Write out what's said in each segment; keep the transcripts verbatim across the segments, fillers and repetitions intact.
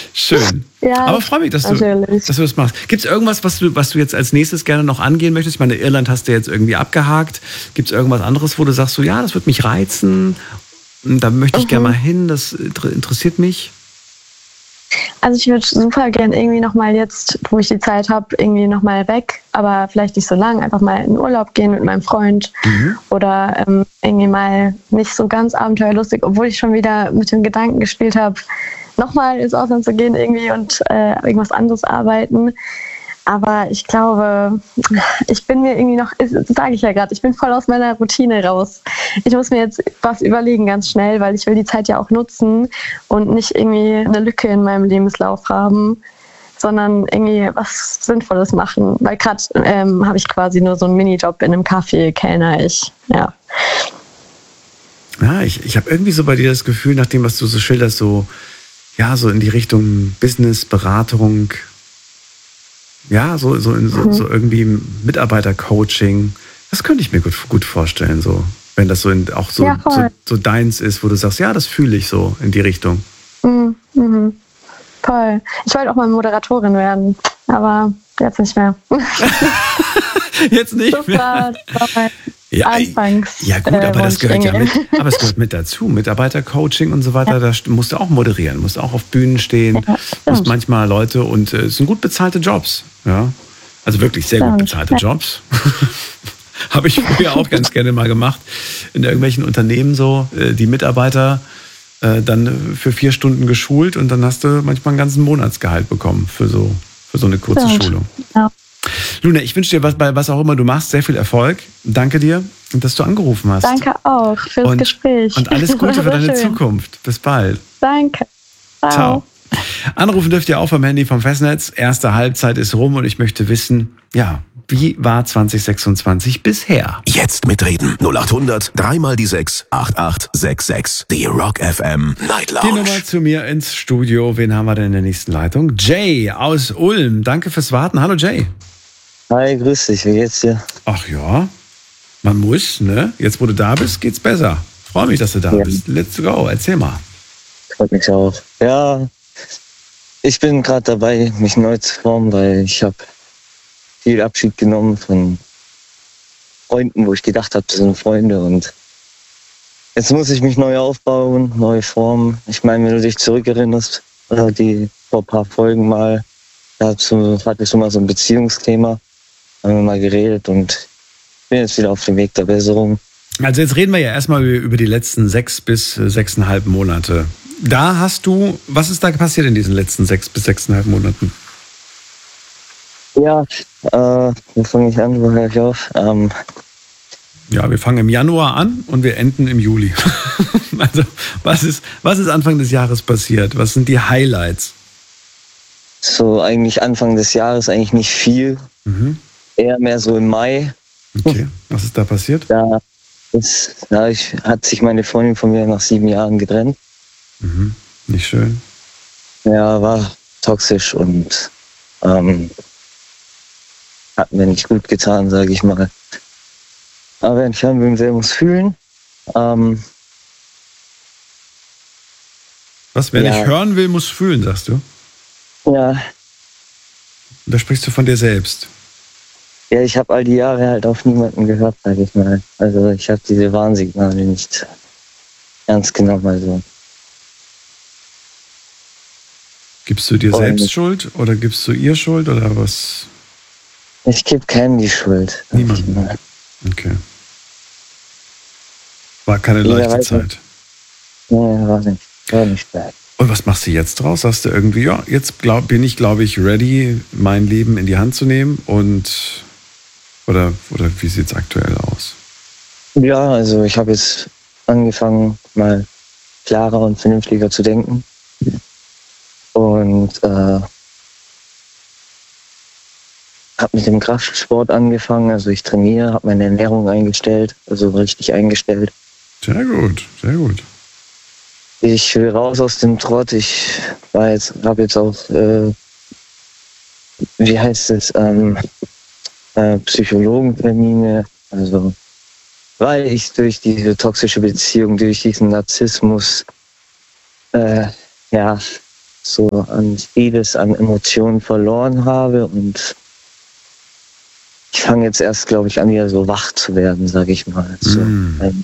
Schön. Ja, aber freue mich, dass du, natürlich. dass du das machst. Gibt es irgendwas, was du, was du jetzt als nächstes gerne noch angehen möchtest? Ich meine, Irland hast du jetzt irgendwie abgehakt. Gibt es irgendwas anderes, wo du sagst, so, ja, das wird mich reizen, da möchte ich Mhm. gerne mal hin, das interessiert mich? Also ich würde super gern irgendwie nochmal jetzt, wo ich die Zeit habe, irgendwie nochmal weg, aber vielleicht nicht so lang, einfach mal in Urlaub gehen mit meinem Freund Mhm. oder ähm, irgendwie mal nicht so ganz abenteuerlustig, obwohl ich schon wieder mit dem Gedanken gespielt habe, nochmal ins Ausland zu gehen irgendwie und äh, irgendwas anderes arbeiten. Aber ich glaube, ich bin mir irgendwie noch, das sage ich ja gerade, ich bin voll aus meiner Routine raus. Ich muss mir jetzt was überlegen ganz schnell, weil ich will die Zeit ja auch nutzen und nicht irgendwie eine Lücke in meinem Lebenslauf haben, sondern irgendwie was Sinnvolles machen. Weil gerade ähm, habe ich quasi nur so einen Minijob in einem Café, kellner ich, ja. Ja, ich, ich habe irgendwie so bei dir das Gefühl, nach dem, was du so schilderst, so, ja, so in die Richtung Business, Beratung, ja, so, so, in, so, Mhm. so irgendwie Mitarbeitercoaching. Das könnte ich mir gut, gut vorstellen, so. Wenn das so in, auch so, Ja, so, voll. so deins ist, wo du sagst, ja, das fühle ich so in die Richtung. Mhm. Mhm. Voll. Ich wollte auch mal Moderatorin werden, aber jetzt nicht mehr. Jetzt nicht Das mehr. war, das war mein Ja, Anfangs. ja gut, äh, aber das Wunsch gehört ja mit, irgendwie. aber es gehört mit dazu. Mitarbeitercoaching und so weiter, da st- musst du auch moderieren, musst auch auf Bühnen stehen, Ja, musst stimmt. manchmal Leute und äh, es sind gut bezahlte Jobs, ja. Also wirklich sehr gut Stimmt, bezahlte ja. Jobs. Habe ich früher auch ganz gerne mal gemacht. In irgendwelchen Unternehmen so, äh, die Mitarbeiter äh, dann für vier Stunden geschult und dann hast du manchmal einen ganzen Monatsgehalt bekommen für so, für so eine kurze Stimmt. Schulung. Ja. Luna, ich wünsche dir was, bei was auch immer du machst, sehr viel Erfolg. Danke dir, dass du angerufen hast. Danke auch fürs und, Gespräch. Und alles Gute für War deine schön. Zukunft. Bis bald. Danke. Ciao. Ciao. Anrufen dürft ihr auch vom Handy vom Festnetz. Erste Halbzeit ist rum und ich möchte wissen, ja, wie war zwanzig sechsundzwanzig bisher? Jetzt mitreden. null acht hundert, dreimal die sechs, acht acht sechs sechs. Die Rock F M Night Die Nummer Lounge. zu mir ins Studio. Wen haben wir denn in der nächsten Leitung? Jay aus Ulm. Danke fürs Warten. Hallo Jay. Hi, grüß dich, wie geht's dir? Ach ja, man muss, ne? Jetzt, wo du da bist, geht's besser. Freue mich, dass du da Ja. bist. Let's go. Erzähl mal. Freut mich auch. Ja, ich bin gerade dabei, mich neu zu formen, weil ich habe viel Abschied genommen von Freunden, wo ich gedacht habe, das sind Freunde, und jetzt muss ich mich neu aufbauen, neu formen. Ich meine, wenn du dich zurückerinnerst, äh, die vor ein paar Folgen mal, da hattest du hattest du mal so ein Beziehungsthema, haben wir mal geredet und bin jetzt wieder auf dem Weg der Besserung. Also jetzt reden wir ja erstmal über die letzten sechs bis äh, sechseinhalb Monate. Da hast du, was ist da passiert in diesen letzten sechs bis sechseinhalb Monaten? Ja, äh, wo fange ich an, wo höre ich auf? Ähm, Ja, wir fangen im Januar an und wir enden im Juli. Also was ist, was ist Anfang des Jahres passiert? Was sind die Highlights? so eigentlich Anfang des Jahres eigentlich nicht viel, Mhm. eher mehr so im Mai. Okay, was ist da passiert? Da, ist, da ich, hat sich meine Freundin von mir nach sieben Jahren getrennt. Mhm. Nicht schön. Ja, war toxisch und ähm, hat mir nicht gut getan, sage ich mal. Aber wer nicht hören will, der muss fühlen. Ähm, Was, wer Ja. nicht hören will, muss fühlen, sagst du? ja, Und da sprichst du von dir selbst. ja, ich habe all die Jahre halt auf niemanden gehört, sage ich mal. Also ich habe diese Warnsignale nicht ernst genommen. Also Gibst du dir Voll selbst nicht. Schuld oder gibst du ihr Schuld oder was? ich gebe keinem die Schuld. sag ich Niemandem. mal. Okay. War keine Jeder leichte weiß Zeit. Nee, war nicht, war nicht bad. Und was machst du jetzt draus? Sagst du irgendwie, ja, jetzt glaub, bin ich, glaube ich, ready, mein Leben in die Hand zu nehmen und oder, oder wie sieht es aktuell aus? Ja, also ich habe jetzt angefangen, mal klarer und vernünftiger zu denken. Und äh, habe mit dem Kraftsport angefangen. Also ich trainiere, habe meine Ernährung eingestellt, also richtig eingestellt. Sehr gut, sehr gut. Ich will raus aus dem Trott. Ich war jetzt, habe jetzt auch, äh, wie heißt es, ähm, äh, Psychologentermine. Also weil ich durch diese toxische Beziehung, durch diesen Narzissmus, äh, ja, so an vieles an Emotionen verloren habe und ich fange jetzt erst, glaube ich, an, wieder so wach zu werden, sage ich mal. So, Mm.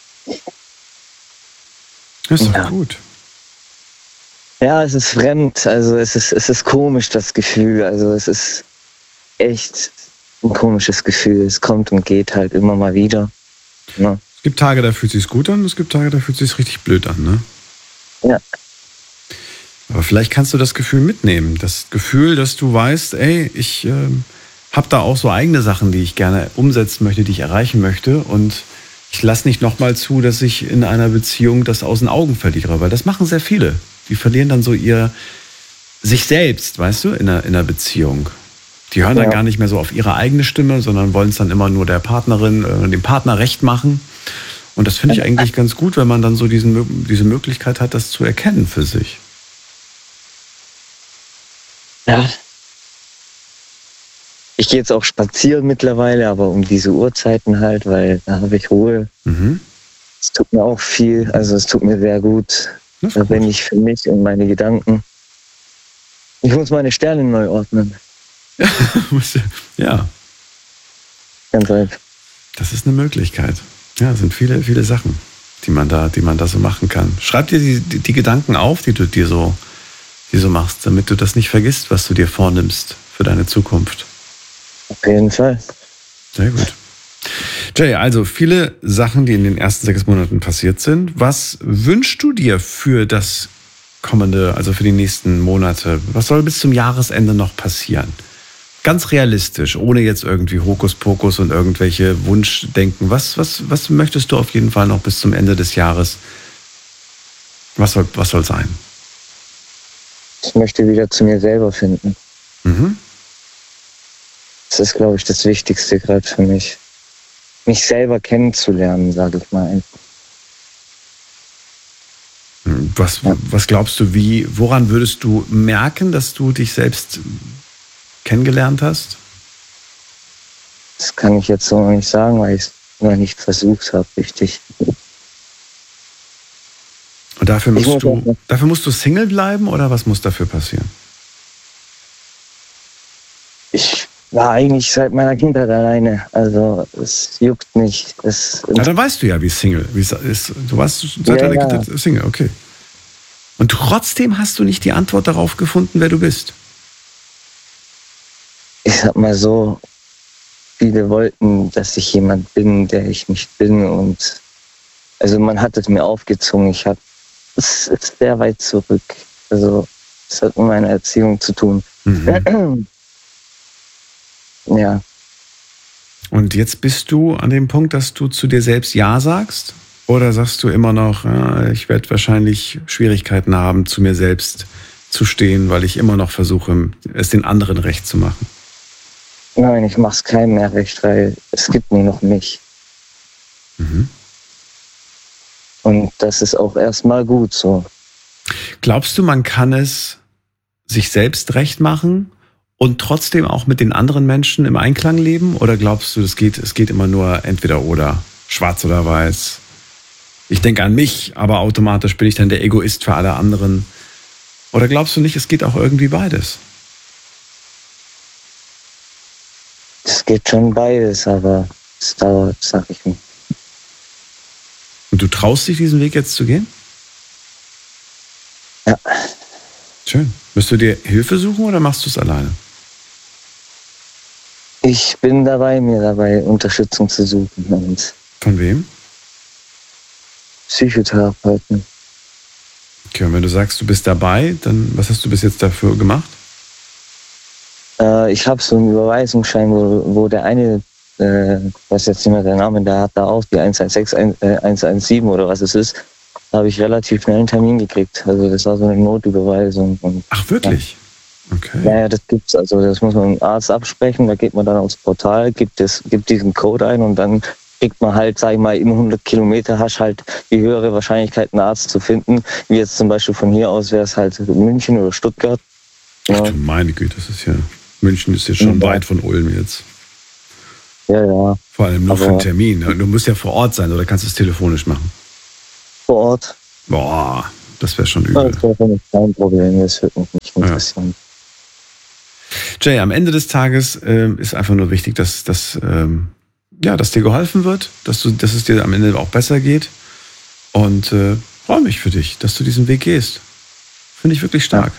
Das ist doch Ja. gut. ja, es ist fremd, also es ist, es ist komisch, das Gefühl. Also es ist echt ein komisches Gefühl. Es kommt und geht halt immer mal wieder. Ja. Es gibt Tage, da fühlt es sich gut an, es gibt Tage, da fühlt es sich richtig blöd an, ne? Ja. Aber vielleicht kannst du das Gefühl mitnehmen. Das Gefühl, dass du weißt, ey, ich ähm, habe da auch so eigene Sachen, die ich gerne umsetzen möchte, die ich erreichen möchte. Und ich lasse nicht nochmal zu, dass ich in einer Beziehung das aus den Augen verliere. Weil das machen sehr viele. Die verlieren dann so ihr sich selbst, weißt du, in einer, in einer Beziehung. Die hören dann Ja. gar nicht mehr so auf ihre eigene Stimme, sondern wollen es dann immer nur der Partnerin, äh, dem Partner recht machen. Und das finde ich eigentlich ganz gut, wenn man dann so diesen, Mö- diese Möglichkeit hat, das zu erkennen für sich. Ja. Ich gehe jetzt auch spazieren mittlerweile, aber um diese Uhrzeiten halt, weil da habe ich Ruhe. Mhm. Es tut mir auch viel, also es tut mir sehr gut. Das ist Da gut. bin ich für mich und meine Gedanken. Ich muss meine Sterne neu ordnen. Ja, Ganz einfach. das ist eine Möglichkeit. Ja, es sind viele, viele Sachen, die man da, die man da so machen kann. Schreib dir die, die, die Gedanken auf, die du dir so, die so machst, damit du das nicht vergisst, was du dir vornimmst für deine Zukunft. Auf jeden Fall. Sehr gut. Jay, also viele Sachen, die in den ersten sechs Monaten passiert sind. Was wünschst du dir für das kommende, also für die nächsten Monate? Was soll bis zum Jahresende noch passieren? Ganz realistisch, ohne jetzt irgendwie Hokuspokus und irgendwelche Wunschdenken. Was, was, was möchtest du auf jeden Fall noch bis zum Ende des Jahres? Was soll, was soll sein? Ich möchte wieder zu mir selber finden. Mhm. Das ist, glaube ich, das Wichtigste gerade für mich. Mich selber kennenzulernen, sage ich mal einfach. Was, was glaubst du, wie, woran würdest du merken, dass du dich selbst kennengelernt hast? Das kann ich jetzt so noch nicht sagen, weil ich es noch nicht versucht habe, richtig. Und dafür Ich musst muss du, auch- dafür musst du Single bleiben oder was muss dafür passieren? Ich war eigentlich seit meiner Kindheit alleine. Also es juckt nicht. Es, Ja, dann weißt du ja, wie Single wie es ist. Du warst seit Ja, deiner ja. Kindheit Single, okay. Und trotzdem hast du nicht die Antwort darauf gefunden, wer du bist. ich sag mal so, viele wollten, dass ich jemand bin, der ich nicht bin. Und also man hat es mir aufgezwungen. Ich habe es ist sehr weit zurück. Also es hat mit meiner Erziehung zu tun. Mhm. Ja, Und jetzt bist du an dem Punkt, dass du zu dir selbst Ja sagst? Oder sagst du immer noch, ja, ich werde wahrscheinlich Schwierigkeiten haben, zu mir selbst zu stehen, weil ich immer noch versuche, es den anderen recht zu machen? nein, ich mach's keinem mehr recht, weil es gibt nur noch mich. Mhm. Und das ist auch erstmal gut so. Glaubst du, man kann es sich selbst recht machen und trotzdem auch mit den anderen Menschen im Einklang leben? Oder glaubst du, es geht, es geht immer nur entweder oder, schwarz oder weiß? Ich denke an mich, aber automatisch bin ich dann der Egoist für alle anderen. Oder glaubst du nicht, es geht auch irgendwie beides? Es geht schon beides, aber es dauert, sag ich mal. Und du traust dich, diesen Weg jetzt zu gehen? Ja. Schön. Müsst du dir Hilfe suchen oder machst du es alleine? Ich bin dabei, mir dabei Unterstützung zu suchen und Von wem? Psychotherapeuten. Okay, und wenn du sagst, du bist dabei, dann was hast du bis jetzt dafür gemacht? Äh, ich habe so einen Überweisungsschein, wo, wo der eine, äh, weiß jetzt nicht mehr der Name, der hat da auch die eins eins sechs, eins eins sieben oder was es ist. Da habe ich relativ schnell einen Termin gekriegt. Also das war so eine Notüberweisung. Und Ach, wirklich? Okay. naja, das gibt's. Also das muss man mit dem Arzt absprechen. Da geht man dann aufs Portal, gibt, das, gibt diesen Code ein und dann kriegt man halt, sag ich mal, in hundert Kilometer hast halt die höhere Wahrscheinlichkeit, einen Arzt zu finden. Wie jetzt zum Beispiel von hier aus wäre es halt München oder Stuttgart. Ach Ja, du meine Güte, das ist ja, München ist ja schon Ja. weit von Ulm jetzt. ja, ja, Vor allem nur Aber- für einen Termin. Du musst ja vor Ort sein oder kannst du es telefonisch machen? vor Ort. Boah, Das wäre schon Ja, übel. das wäre für mich kein Problem, das würde mich nicht interessieren. Jay, am Ende des Tages ähm, ist einfach nur wichtig, dass, dass, ähm, ja, dass dir geholfen wird, dass, du, dass es dir am Ende auch besser geht. Und äh, freue mich für dich, dass du diesen Weg gehst. Finde ich wirklich stark.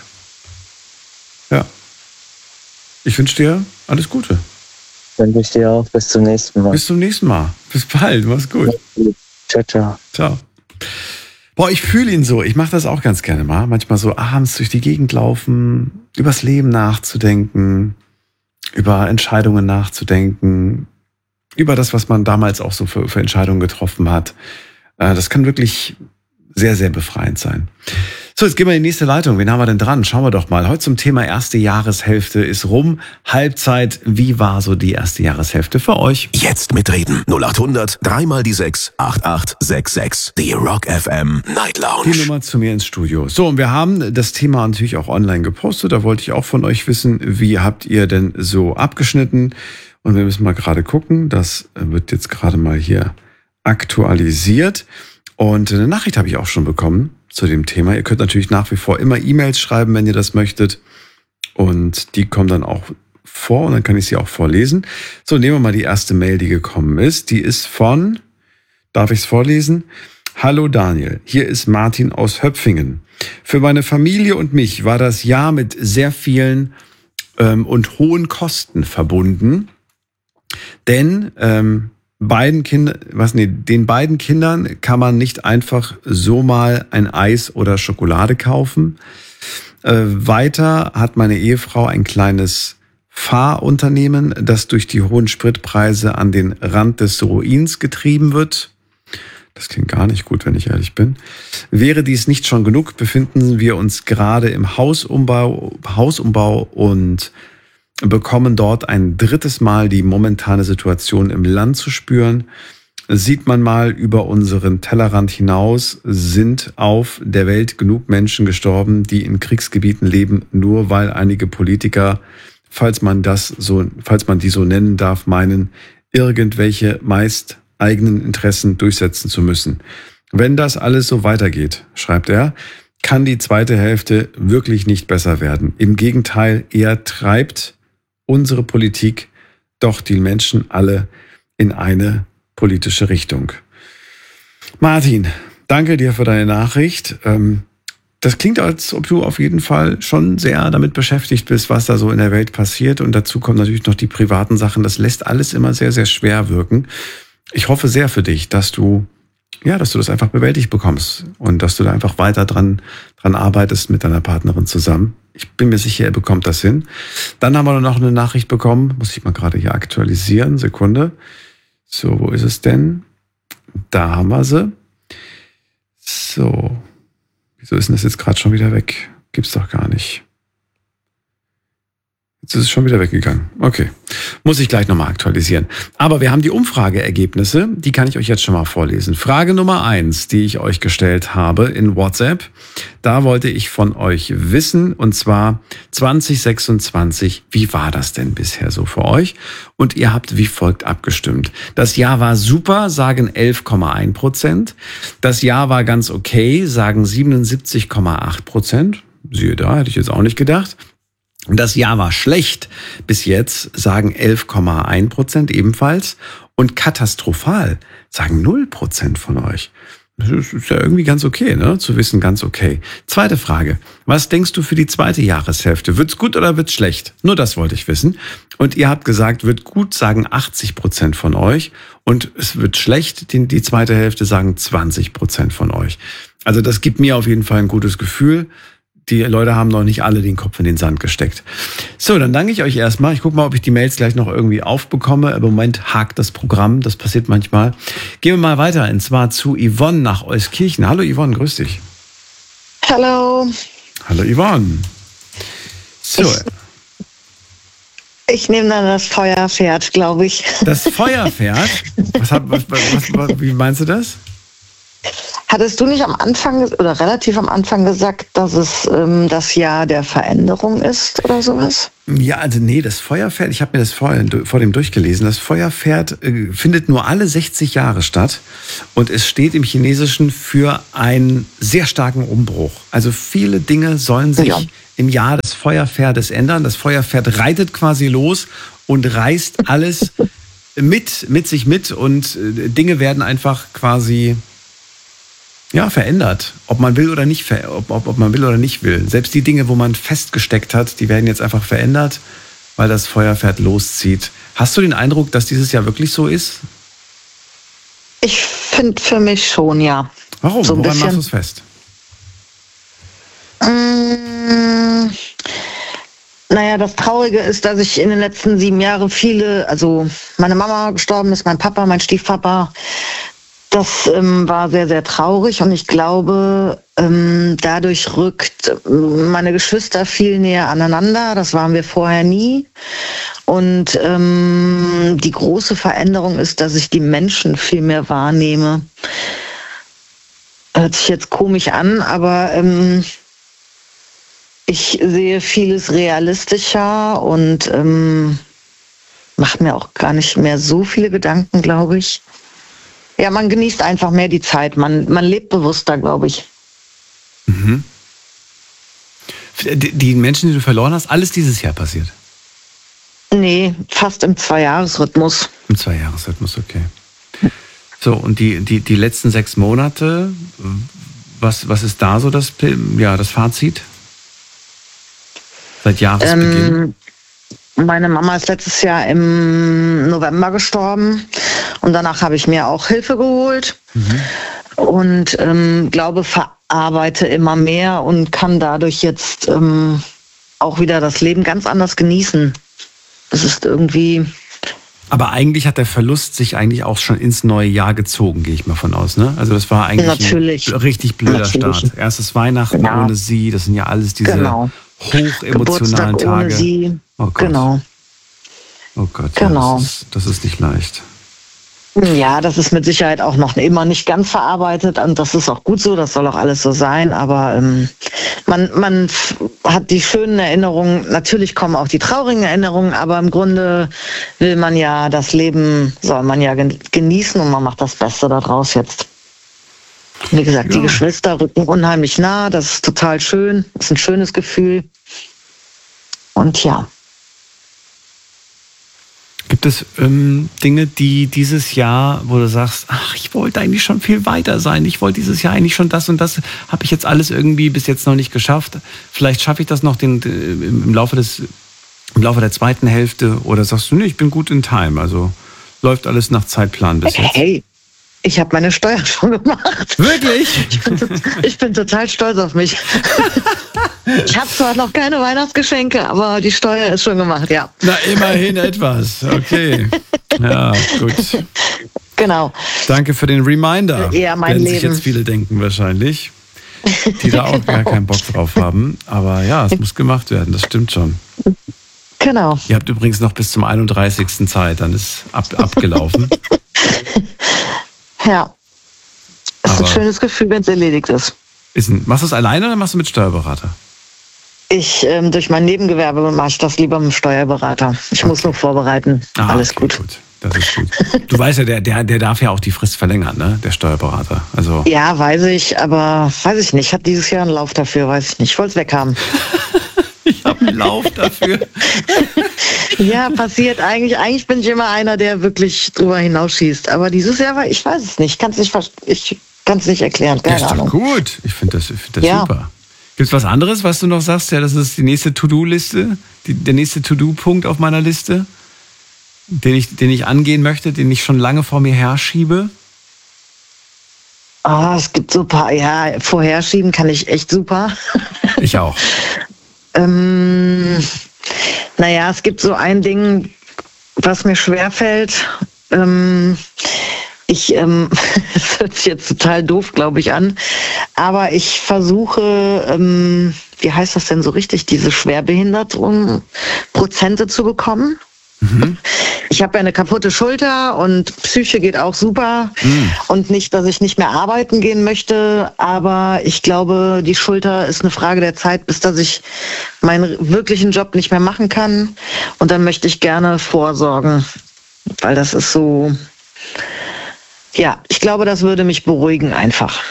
Ja. ja. Ich wünsche dir alles Gute. Dann wünsche ich dir auch. Bis zum nächsten Mal. Bis zum nächsten Mal. Bis bald. Mach's gut. Ciao, ciao. Ciao. Boah, ich fühle ihn so. Ich mache das auch ganz gerne mal. Manchmal so abends durch die Gegend laufen, übers Leben nachzudenken, über Entscheidungen nachzudenken, über das, was man damals auch so für, für Entscheidungen getroffen hat. Das kann wirklich sehr, sehr befreiend sein. So, jetzt gehen wir in die nächste Leitung. Wen haben wir denn dran? Schauen wir doch mal. Heute zum Thema erste Jahreshälfte ist rum. Halbzeit. Wie war so die erste Jahreshälfte für euch? Jetzt mitreden. null acht hundert, dreimal die sechs, acht acht sechs sechs. Die Rock F M Night Lounge. Die Nummer zu mir ins Studio. So, und wir haben das Thema natürlich auch online gepostet. Da wollte ich auch von euch wissen, wie habt ihr denn so abgeschnitten? Und wir müssen mal gerade gucken. Das wird jetzt gerade mal hier aktualisiert. Und eine Nachricht habe ich auch schon bekommen zu dem Thema. Ihr könnt natürlich nach wie vor immer E-Mails schreiben, wenn ihr das möchtet. Und die kommen dann auch vor und dann kann ich sie auch vorlesen. So, nehmen wir mal die erste Mail, die gekommen ist. Die ist von, darf ich es vorlesen? Hallo Daniel, hier ist Martin aus Höpfingen. Für meine Familie und mich war das Jahr mit sehr vielen ähm, und hohen Kosten verbunden. Denn ähm, beiden Kinder, was nee, den beiden Kindern kann man nicht einfach so mal ein Eis oder Schokolade kaufen. Äh, weiter hat meine Ehefrau ein kleines Fahrunternehmen, das durch die hohen Spritpreise an den Rand des Ruins getrieben wird. Das klingt gar nicht gut, wenn ich ehrlich bin. Wäre dies nicht schon genug, befinden wir uns gerade im Hausumbau, Hausumbau und bekommen dort ein drittes Mal die momentane Situation im Land zu spüren. Sieht man mal über unseren Tellerrand hinaus, sind auf der Welt genug Menschen gestorben, die in Kriegsgebieten leben, nur weil einige Politiker, falls man das so, falls man die so nennen darf, meinen, irgendwelche meist eigenen Interessen durchsetzen zu müssen. Wenn das alles so weitergeht, schreibt er, kann die zweite Hälfte wirklich nicht besser werden. Im Gegenteil, eher treibt unsere Politik doch die Menschen alle in eine politische Richtung. Martin, danke dir für deine Nachricht. Das klingt, als ob du auf jeden Fall schon sehr damit beschäftigt bist, was da so in der Welt passiert. Und dazu kommen natürlich noch die privaten Sachen. Das lässt alles immer sehr, sehr schwer wirken. Ich hoffe sehr für dich, dass du, ja, dass du das einfach bewältigt bekommst und dass du da einfach weiter dran, dran arbeitest mit deiner Partnerin zusammen. Ich bin mir sicher, er bekommt das hin. Dann haben wir noch eine Nachricht bekommen. Muss ich mal gerade hier aktualisieren. Sekunde. So, wo ist es denn? Da haben wir sie. So. Wieso ist denn das jetzt gerade schon wieder weg? Gibt's doch gar nicht. Jetzt ist es schon wieder weggegangen. Okay. Muss ich gleich nochmal aktualisieren. Aber wir haben die Umfrageergebnisse. Die kann ich euch jetzt schon mal vorlesen. Frage Nummer eins, die ich euch gestellt habe in WhatsApp. Da wollte ich von euch wissen, und zwar zwanzig sechsundzwanzig, wie war das denn bisher so für euch? Und ihr habt wie folgt abgestimmt. Das Jahr war super, sagen elf Komma eins Prozent. Das Jahr war ganz okay, sagen siebenundsiebzig Komma acht Prozent. Siehe da, hätte ich jetzt auch nicht gedacht. Das Jahr war schlecht bis jetzt, sagen elf Komma eins Prozent ebenfalls. Und katastrophal, sagen null Prozent von euch. Das ist ja irgendwie ganz okay, ne? Zu wissen, ganz okay. Zweite Frage. Was denkst du für die zweite Jahreshälfte? Wird's gut oder wird's schlecht? Nur das wollte ich wissen. Und ihr habt gesagt, wird gut, sagen achtzig Prozent von euch. Und es wird schlecht, die, die zweite Hälfte sagen zwanzig Prozent von euch. Also das gibt mir auf jeden Fall ein gutes Gefühl. Die Leute haben noch nicht alle den Kopf in den Sand gesteckt. So, dann danke ich euch erstmal. Ich gucke mal, ob ich die Mails gleich noch irgendwie aufbekomme. Im Moment hakt das Programm, das passiert manchmal. Gehen wir mal weiter, und zwar zu Yvonne nach Euskirchen. Hallo Yvonne, grüß dich. Hallo. Hallo Yvonne. So. Ich, ich nehme dann das Feuerpferd, glaube ich. Das Feuerpferd? Was, was, was, was, wie meinst du das? Hattest du nicht am Anfang oder relativ am Anfang gesagt, dass es ähm, das Jahr der Veränderung ist oder sowas? Ja, also nee, das Feuerpferd, ich habe mir das vor, vor dem durchgelesen, das Feuerpferd äh, findet nur alle sechzig Jahre statt und es steht im Chinesischen für einen sehr starken Umbruch. Also viele Dinge sollen sich ja. im Jahr des Feuerpferdes ändern. Das Feuerpferd reitet quasi los und reißt alles mit, mit sich mit und äh, Dinge werden einfach quasi ja, verändert, ob man will oder nicht, ob, ob, ob man will oder nicht will. Selbst die Dinge, wo man festgesteckt hat, die werden jetzt einfach verändert, weil das Feuerpferd loszieht. Hast du den Eindruck, dass dieses Jahr wirklich so ist? Ich finde für mich schon, ja. Warum? So ein Woran bisschen, machst du es fest? Mmh, naja, das Traurige ist, dass ich in den letzten sieben Jahren viele, also meine Mama gestorben ist, mein Papa, mein Stiefpapa. Das ähm, war sehr, sehr traurig und ich glaube, ähm, dadurch rückt meine Geschwister viel näher aneinander. Das waren wir vorher nie. Und ähm, die große Veränderung ist, dass ich die Menschen viel mehr wahrnehme. Hört sich jetzt komisch an, aber ähm, ich sehe vieles realistischer und ähm, mache mir auch gar nicht mehr so viele Gedanken, glaube ich. Ja, man genießt einfach mehr die Zeit. Man, man lebt bewusster, glaube ich. Mhm. Die, die Menschen, die du verloren hast, alles dieses Jahr passiert? Nee, fast im Zweijahresrhythmus. Im Zweijahresrhythmus, okay. So, und die, die, die letzten sechs Monate, was, was ist da so das, ja, das Fazit? Seit Jahresbeginn? Ähm, meine Mama ist letztes Jahr im November gestorben. Und danach habe ich mir auch Hilfe geholt mhm. und ähm, glaube, verarbeite immer mehr und kann dadurch jetzt ähm, auch wieder das Leben ganz anders genießen. Es ist irgendwie... Aber eigentlich hat der Verlust sich eigentlich auch schon ins neue Jahr gezogen, gehe ich mal von aus, ne? Also das war eigentlich Natürlich. ein richtig blöder Natürlich. Start. Erstes Weihnachten ja. ohne sie, das sind ja alles diese genau. hochemotionalen Geburtstag Tage. Ohne sie. Oh Gott. Genau. Oh Gott, genau. Ja, das, ist, das ist nicht leicht. Ja, das ist mit Sicherheit auch noch immer nicht ganz verarbeitet und das ist auch gut so, das soll auch alles so sein, aber ähm, man, man hat die schönen Erinnerungen, natürlich kommen auch die traurigen Erinnerungen, aber im Grunde will man ja, das Leben soll man ja genießen und man macht das Beste daraus jetzt. Wie gesagt, ja. Die Geschwister rücken unheimlich nah, das ist total schön, das ist ein schönes Gefühl und ja. Gibt es ähm, Dinge, die dieses Jahr, wo du sagst, ach, ich wollte eigentlich schon viel weiter sein, ich wollte dieses Jahr eigentlich schon das und das, habe ich jetzt alles irgendwie bis jetzt noch nicht geschafft. Vielleicht schaffe ich das noch den, im, Laufe des, im Laufe der zweiten Hälfte oder sagst du, nee, ich bin gut in Time, also läuft alles nach Zeitplan bis jetzt. Hey, ich habe meine Steuer schon gemacht. Wirklich? Ich bin, ich bin total stolz auf mich. Ich habe zwar noch keine Weihnachtsgeschenke, aber die Steuer ist schon gemacht, ja. Na, immerhin etwas. Okay. Ja, gut. Genau. Danke für den Reminder. Ja, mein Werden Leben. sich jetzt viele denken wahrscheinlich, die da auch genau. gar keinen Bock drauf haben. Aber ja, es muss gemacht werden, das stimmt schon. Genau. Ihr habt übrigens noch bis zum einunddreißigsten Zeit, dann ist ab, abgelaufen. Ja. Es ist Aber ein schönes Gefühl, wenn es erledigt ist. ist ein, machst du es alleine oder machst du mit Steuerberater? Ich, ähm, durch mein Nebengewerbe mache ich das lieber mit dem Steuerberater. Ich okay. muss nur vorbereiten. Ah, Alles okay, gut. gut. Das ist gut. Du weißt ja, der, der, der darf ja auch die Frist verlängern, ne? Der Steuerberater. Also ja, weiß ich, aber weiß ich nicht. Ich habe dieses Jahr einen Lauf dafür, weiß ich nicht. Ich wollte es weghaben. Ich habe einen Lauf dafür. Ja, passiert eigentlich. Eigentlich bin ich immer einer, der wirklich drüber hinausschießt. Aber dieses Jahr war, ich weiß es nicht. Kann's nicht ich kann es nicht erklären. Keine das ist Ahnung. Doch gut. Ich finde das, ich find das ja. super. Gibt es was anderes, was du noch sagst? Ja, das ist die nächste To-Do-Liste, die, der nächste To-Do-Punkt auf meiner Liste, den ich, den ich angehen möchte, den ich schon lange vor mir herschiebe. Ah, oh, es gibt so ein paar, ja, vorherschieben kann ich echt super. Ich auch. ähm, naja, es gibt so ein Ding, was mir schwerfällt. Ähm, ich, ähm, das hört sich jetzt total doof, glaube ich, an, aber ich versuche, ähm, wie heißt das denn so richtig, diese Schwerbehinderung Prozente zu bekommen. Mhm. Ich habe ja eine kaputte Schulter und Psyche geht auch super. Mhm. Und nicht, dass ich nicht mehr arbeiten gehen möchte, aber ich glaube, die Schulter ist eine Frage der Zeit, bis dass ich meinen wirklichen Job nicht mehr machen kann. Und dann möchte ich gerne vorsorgen, weil das ist so, ja, ich glaube, das würde mich beruhigen einfach.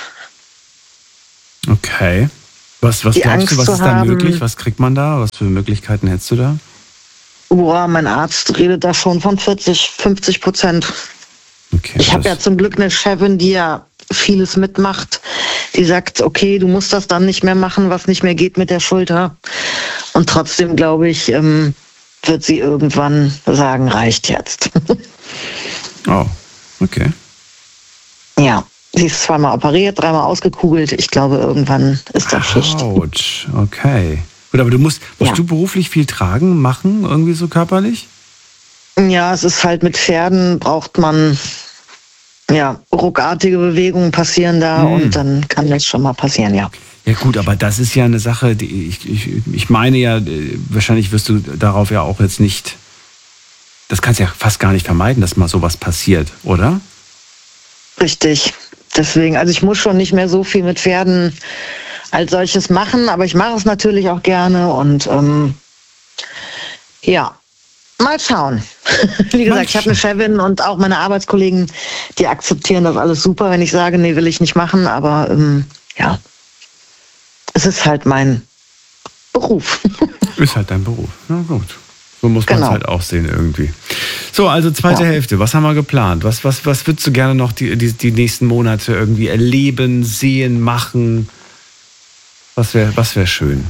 Okay. Was, was Die glaubst Angst du, was zu ist da haben, möglich? Was kriegt man da? Was für Möglichkeiten hättest du da? Boah, mein Arzt redet da schon von vierzig, fünfzig Prozent. Okay, ich habe ja zum Glück eine Chefin, die ja vieles mitmacht. Die sagt, okay, du musst das dann nicht mehr machen, was nicht mehr geht mit der Schulter. Und trotzdem, glaube ich, ähm, wird sie irgendwann sagen, reicht jetzt. Oh, okay. Ja, sie ist zweimal operiert, dreimal ausgekugelt. Ich glaube, irgendwann ist das Schicht. Autsch, okay. Gut, aber du musst, musst Ja. du beruflich viel tragen, machen, irgendwie so körperlich? Ja, es ist halt mit Pferden braucht man, ja, ruckartige Bewegungen passieren da Hm. und dann kann das schon mal passieren, ja. Ja gut, aber das ist ja eine Sache, die ich, ich, ich meine ja, äh, wahrscheinlich wirst du darauf ja auch jetzt nicht, das kannst du ja fast gar nicht vermeiden, dass mal sowas passiert, oder? Richtig. Deswegen, also ich muss schon nicht mehr so viel mit Pferden als solches machen, aber ich mache es natürlich auch gerne und ähm, ja, mal schauen. Wie gesagt, ich habe eine Chefin und auch meine Arbeitskollegen, die akzeptieren das alles super, wenn ich sage, nee, will ich nicht machen, aber ähm, ja, es ist halt mein Beruf. Ist halt dein Beruf. Na gut. So muss man es Genau. halt auch sehen irgendwie. So, also zweite Ja. Hälfte. Was haben wir geplant? Was, was, was würdest du gerne noch die, die, die nächsten Monate irgendwie erleben, sehen, machen? Was wäre was wär schön?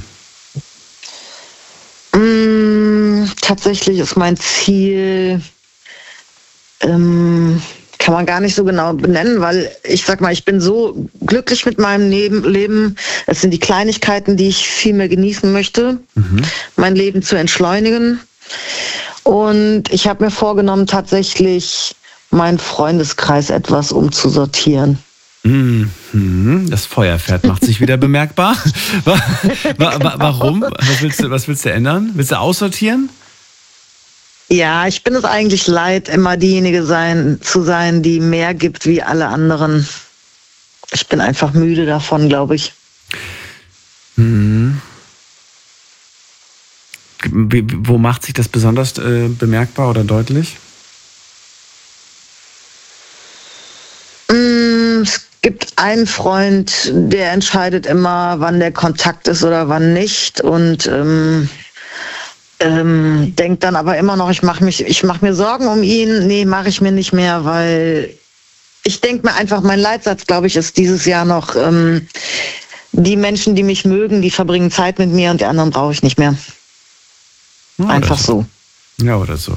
Mm, tatsächlich ist mein Ziel, ähm, kann man gar nicht so genau benennen, weil ich sag mal, ich bin so glücklich mit meinem Leben. Leben. Es sind die Kleinigkeiten, die ich viel mehr genießen möchte, Mhm. mein Leben zu entschleunigen. Und ich habe mir vorgenommen, tatsächlich meinen Freundeskreis etwas umzusortieren. Mhm. Das Feuerpferd macht sich wieder bemerkbar. Wa- wa- wa- Warum? Was willst du, was willst du ändern? Willst du aussortieren? Ja, ich bin es eigentlich leid, immer diejenige sein, zu sein, die mehr gibt wie alle anderen. Ich bin einfach müde davon, glaube ich. Mhm. Wie- Wo macht sich das besonders äh, bemerkbar oder deutlich? Mm, Es gibt einen Freund, der entscheidet immer, wann der Kontakt ist oder wann nicht. Und ähm, ähm, denkt dann aber immer noch, ich mache mich, ich mache mir Sorgen um ihn. Nee, mache ich mir nicht mehr, weil ich denke mir einfach, mein Leitsatz, glaube ich, ist dieses Jahr noch, ähm, die Menschen, die mich mögen, die verbringen Zeit mit mir und die anderen brauche ich nicht mehr. Ja, oder Einfach so. Ja, oder so.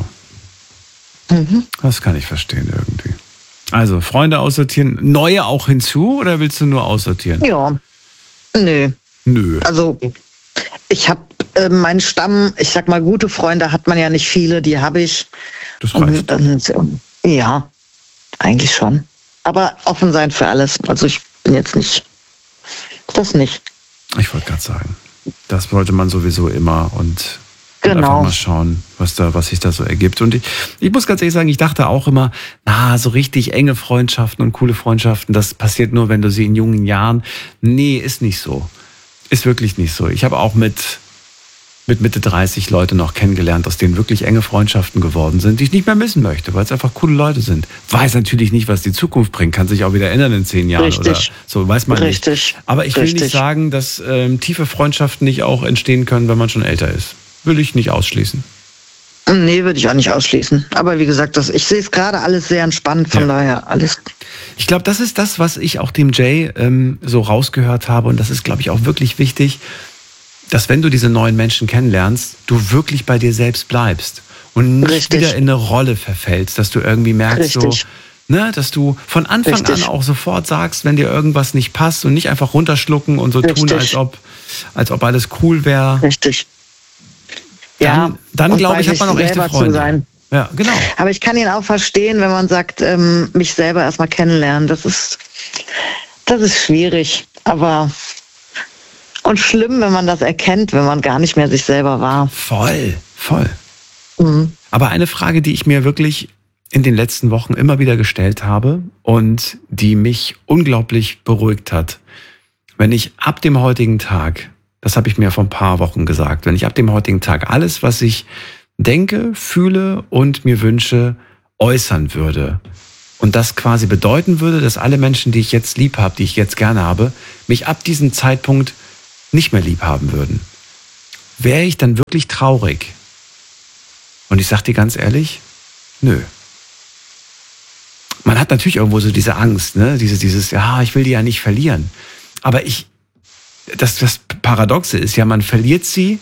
Mhm. Das kann ich verstehen irgendwie. Also, Freunde aussortieren, neue auch hinzu oder willst du nur aussortieren? Ja. Nö. Nö. Also ich habe äh, meinen Stamm, ich sag mal, gute Freunde hat man ja nicht viele, die habe ich. Das reicht. Und, und, ja, eigentlich schon. Aber offen sein für alles. Also ich bin jetzt nicht, das nicht. Ich wollte gerade sagen, das wollte man sowieso immer und Genau. einfach mal schauen, was da, was sich da so ergibt. Und ich, ich muss ganz ehrlich sagen, ich dachte auch immer, na, so richtig enge Freundschaften und coole Freundschaften, das passiert nur, wenn du sie in jungen Jahren. Nee, ist nicht so. Ist wirklich nicht so. Ich habe auch mit, mit Mitte dreißig Leute noch kennengelernt, aus denen wirklich enge Freundschaften geworden sind, die ich nicht mehr missen möchte, weil es einfach coole Leute sind. Weiß natürlich nicht, was die Zukunft bringt, kann sich auch wieder ändern in zehn Jahren Richtig. oder so, weiß man nicht. Richtig. Aber ich will Richtig. nicht sagen, dass ähm, tiefe Freundschaften nicht auch entstehen können, wenn man schon älter ist. Will ich nicht ausschließen. Nee, würde ich auch nicht ausschließen. Aber wie gesagt, das, ich sehe es gerade alles sehr entspannt, von Ja. daher alles. Ich glaube, das ist das, was ich auch dem Jay ähm, so rausgehört habe. Und das ist, glaube ich, auch wirklich wichtig, dass wenn du diese neuen Menschen kennenlernst, du wirklich bei dir selbst bleibst und nicht Richtig. wieder in eine Rolle verfällst, dass du irgendwie merkst, Richtig. so, ne, dass du von Anfang Richtig. an auch sofort sagst, wenn dir irgendwas nicht passt und nicht einfach runterschlucken und so tun, Richtig. als ob, als ob alles cool wäre. Richtig. Dann, Ja, dann und glaube bei ich, hat sich man auch echte selber zu Freunde. sein. Ja, genau. Aber ich kann ihn auch verstehen, wenn man sagt, ähm, mich selber erstmal kennenlernen. Das ist, das ist schwierig. Aber und schlimm, wenn man das erkennt, wenn man gar nicht mehr sich selber war. Voll, voll. Mhm. Aber eine Frage, die ich mir wirklich in den letzten Wochen immer wieder gestellt habe und die mich unglaublich beruhigt hat. Wenn ich ab dem heutigen Tag, das habe ich mir vor ein paar Wochen gesagt, wenn ich ab dem heutigen Tag alles, was ich denke, fühle und mir wünsche, äußern würde und das quasi bedeuten würde, dass alle Menschen, die ich jetzt lieb habe, die ich jetzt gerne habe, mich ab diesem Zeitpunkt nicht mehr lieb haben würden, wäre ich dann wirklich traurig? Und ich sage dir ganz ehrlich, nö. Man hat natürlich irgendwo so diese Angst, ne? Diese, dieses, ja, ich will die ja nicht verlieren. Aber ich, das, das Paradoxe ist ja, man verliert sie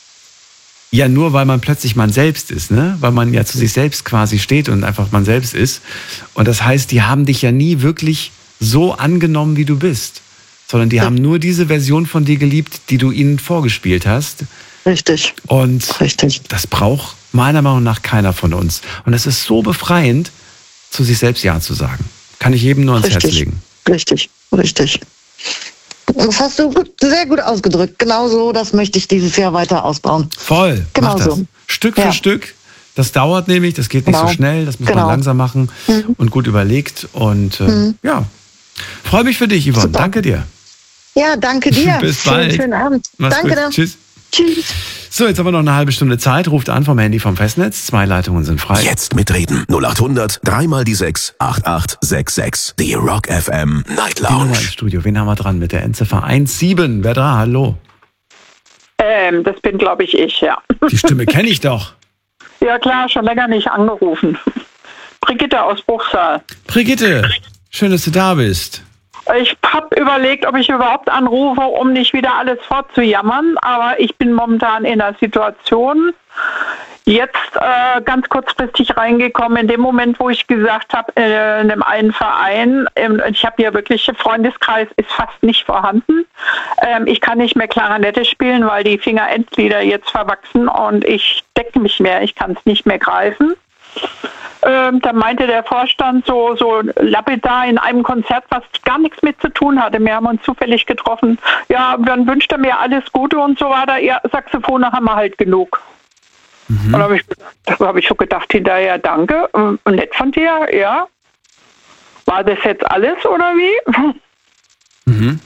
ja nur, weil man plötzlich man selbst ist, ne? Weil man ja zu sich selbst quasi steht und einfach man selbst ist. Und das heißt, die haben dich ja nie wirklich so angenommen, wie du bist. Sondern die haben nur diese Version von dir geliebt, die du ihnen vorgespielt hast. Richtig. Und Richtig. das braucht meiner Meinung nach keiner von uns. Und es ist so befreiend, zu sich selbst Ja zu sagen. Kann ich jedem nur ans Richtig. Herz legen. Richtig, richtig. Das hast du gut, sehr gut ausgedrückt. Genau so, das möchte ich dieses Jahr weiter ausbauen. Voll, Genau mach das. so. Stück für Ja. Stück. Das dauert nämlich, das geht nicht Genau. so schnell, das muss Genau. man langsam machen Mhm. und gut überlegt. Und äh, Mhm. ja, freue mich für dich, Yvonne. Super. Danke dir. Ja, danke dir. Bis schönen, bald. schönen Abend. Mach's danke gut. dir. Tschüss. Tschüss. So, jetzt haben wir noch eine halbe Stunde Zeit. Ruft an vom Handy vom Festnetz. Zwei Leitungen sind frei. Jetzt mitreden. null acht hundert, dreimal die sechs, acht acht sechs sechs. Die Rock F M Night Die Nummer Lounge. ins Studio. Wen haben wir dran mit der Endziffer eins sieben? Wer da? Hallo. Ähm, das bin, glaube ich, ich, ja. Die Stimme kenne ich doch. Ja, klar, schon länger nicht angerufen. Brigitte aus Bruchsal. Brigitte, schön, dass du da bist. Ich habe überlegt, ob ich überhaupt anrufe, um nicht wieder alles fortzujammern, aber ich bin momentan in einer Situation, jetzt äh, ganz kurzfristig reingekommen, in dem Moment, wo ich gesagt habe, äh, in dem einen Verein, ähm, ich habe hier wirklich, Freundeskreis ist fast nicht vorhanden. Ähm, ich kann nicht mehr Klarinette spielen, weil die Fingerendglieder jetzt verwachsen und ich decke mich mehr, ich kann es nicht mehr greifen. Ähm, da meinte der Vorstand so, so lapidar in einem Konzert, was gar nichts mit zu tun hatte. Wir haben uns zufällig getroffen. Ja, dann wünscht er mir alles Gute und so weiter. Ja, Saxophone haben wir halt genug. Mhm. Und da habe ich, hab ich so gedacht hinterher, danke, und nett von dir, ja. War das jetzt alles oder wie? Mhm.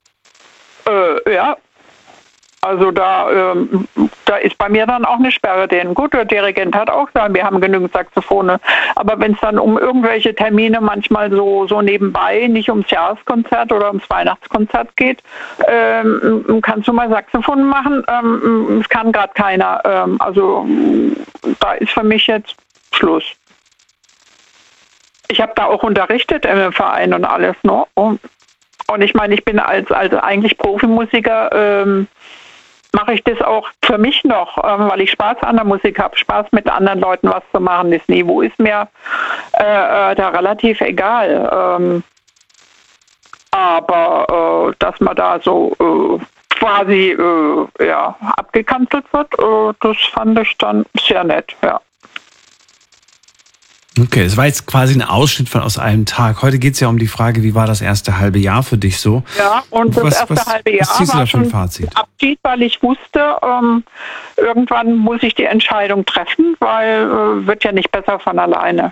Äh, ja. Also da, ähm, da ist bei mir dann auch eine Sperre drin. Gut, der Dirigent hat auch gesagt, wir haben genügend Saxophone. Aber wenn es dann um irgendwelche Termine manchmal so, so nebenbei, nicht ums Jahreskonzert oder ums Weihnachtskonzert geht, ähm, kannst du mal Saxophon machen? Ähm, das kann gerade keiner. Ähm, also da ist für mich jetzt Schluss. Ich habe da auch unterrichtet im Verein und alles, ne? Und, und ich meine, ich bin als, als eigentlich Profimusiker, ähm, mache ich das auch für mich noch, ähm, weil ich Spaß an der Musik habe, Spaß mit anderen Leuten was zu machen. Das Niveau ist mir äh, da relativ egal. Ähm, aber äh, dass man da so äh, quasi äh, ja, abgekanzelt wird, äh, das fand ich dann sehr nett, ja. Okay, das war jetzt quasi ein Ausschnitt von aus einem Tag. Heute geht es ja um die Frage, wie war das erste halbe Jahr für dich so? Ja, und das was, erste was, halbe Jahr was ziehst du war da für ein schon Fazit? Abschied, weil ich wusste, ähm, irgendwann muss ich die Entscheidung treffen, weil äh, wird ja nicht besser von alleine.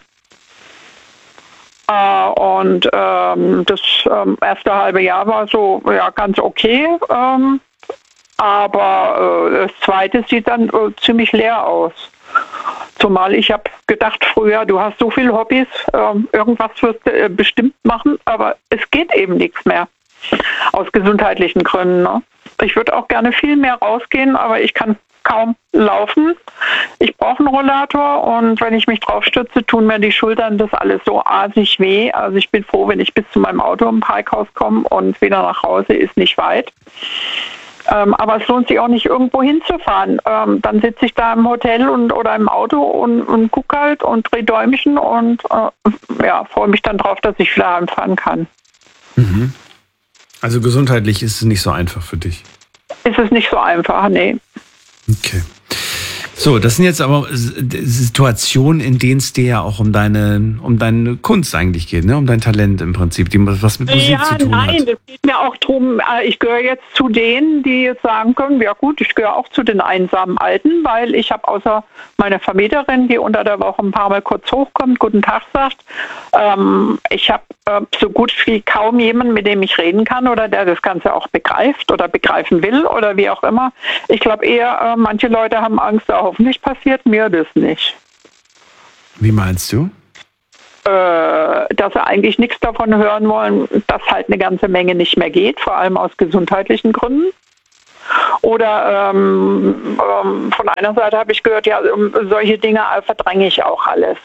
Äh, und ähm, das ähm, erste halbe Jahr war so ja ganz okay, ähm, aber äh, das zweite sieht dann äh, ziemlich leer aus. Zumal ich habe gedacht früher, du hast so viele Hobbys, ähm, irgendwas wirst du äh, bestimmt machen, aber es geht eben nichts mehr. Aus gesundheitlichen Gründen. Ne? Ich würde auch gerne viel mehr rausgehen, aber ich kann kaum laufen. Ich brauche einen Rollator und wenn ich mich drauf stütze, tun mir die Schultern das alles so asig weh. Also ich bin froh, wenn ich bis zu meinem Auto im Parkhaus komme und wieder nach Hause ist nicht weit. Ähm, aber es lohnt sich auch nicht, irgendwo hinzufahren. Ähm, dann sitze ich da im Hotel und oder im Auto und, und gucke halt und drehe Däumchen und äh, ja, freue mich dann drauf, dass ich wieder heimfahren kann. Mhm. Also gesundheitlich ist es nicht so einfach für dich. Ist es nicht so einfach, nee. Okay. So, das sind jetzt aber Situationen, in denen es dir ja auch um deine, um deine Kunst eigentlich geht, ne? Um dein Talent im Prinzip, die was mit Musik ja, zu tun nein, hat. es geht mir auch darum, ich gehöre jetzt zu denen, die jetzt sagen können, ja gut, ich gehöre auch zu den einsamen Alten, weil ich habe außer meiner Vermieterin, die unter der Woche ein paar Mal kurz hochkommt, guten Tag sagt, ähm, ich habe äh, so gut wie kaum jemanden, mit dem ich reden kann oder der das Ganze auch begreift oder begreifen will oder wie auch immer. Ich glaube eher, äh, manche Leute haben Angst, da hoffentlich passiert mir das nicht. Wie meinst du? Äh, dass sie eigentlich nichts davon hören wollen, dass halt eine ganze Menge nicht mehr geht, vor allem aus gesundheitlichen Gründen. Oder ähm, ähm, von einer Seite habe ich gehört, ja, solche Dinge verdränge ich auch alles.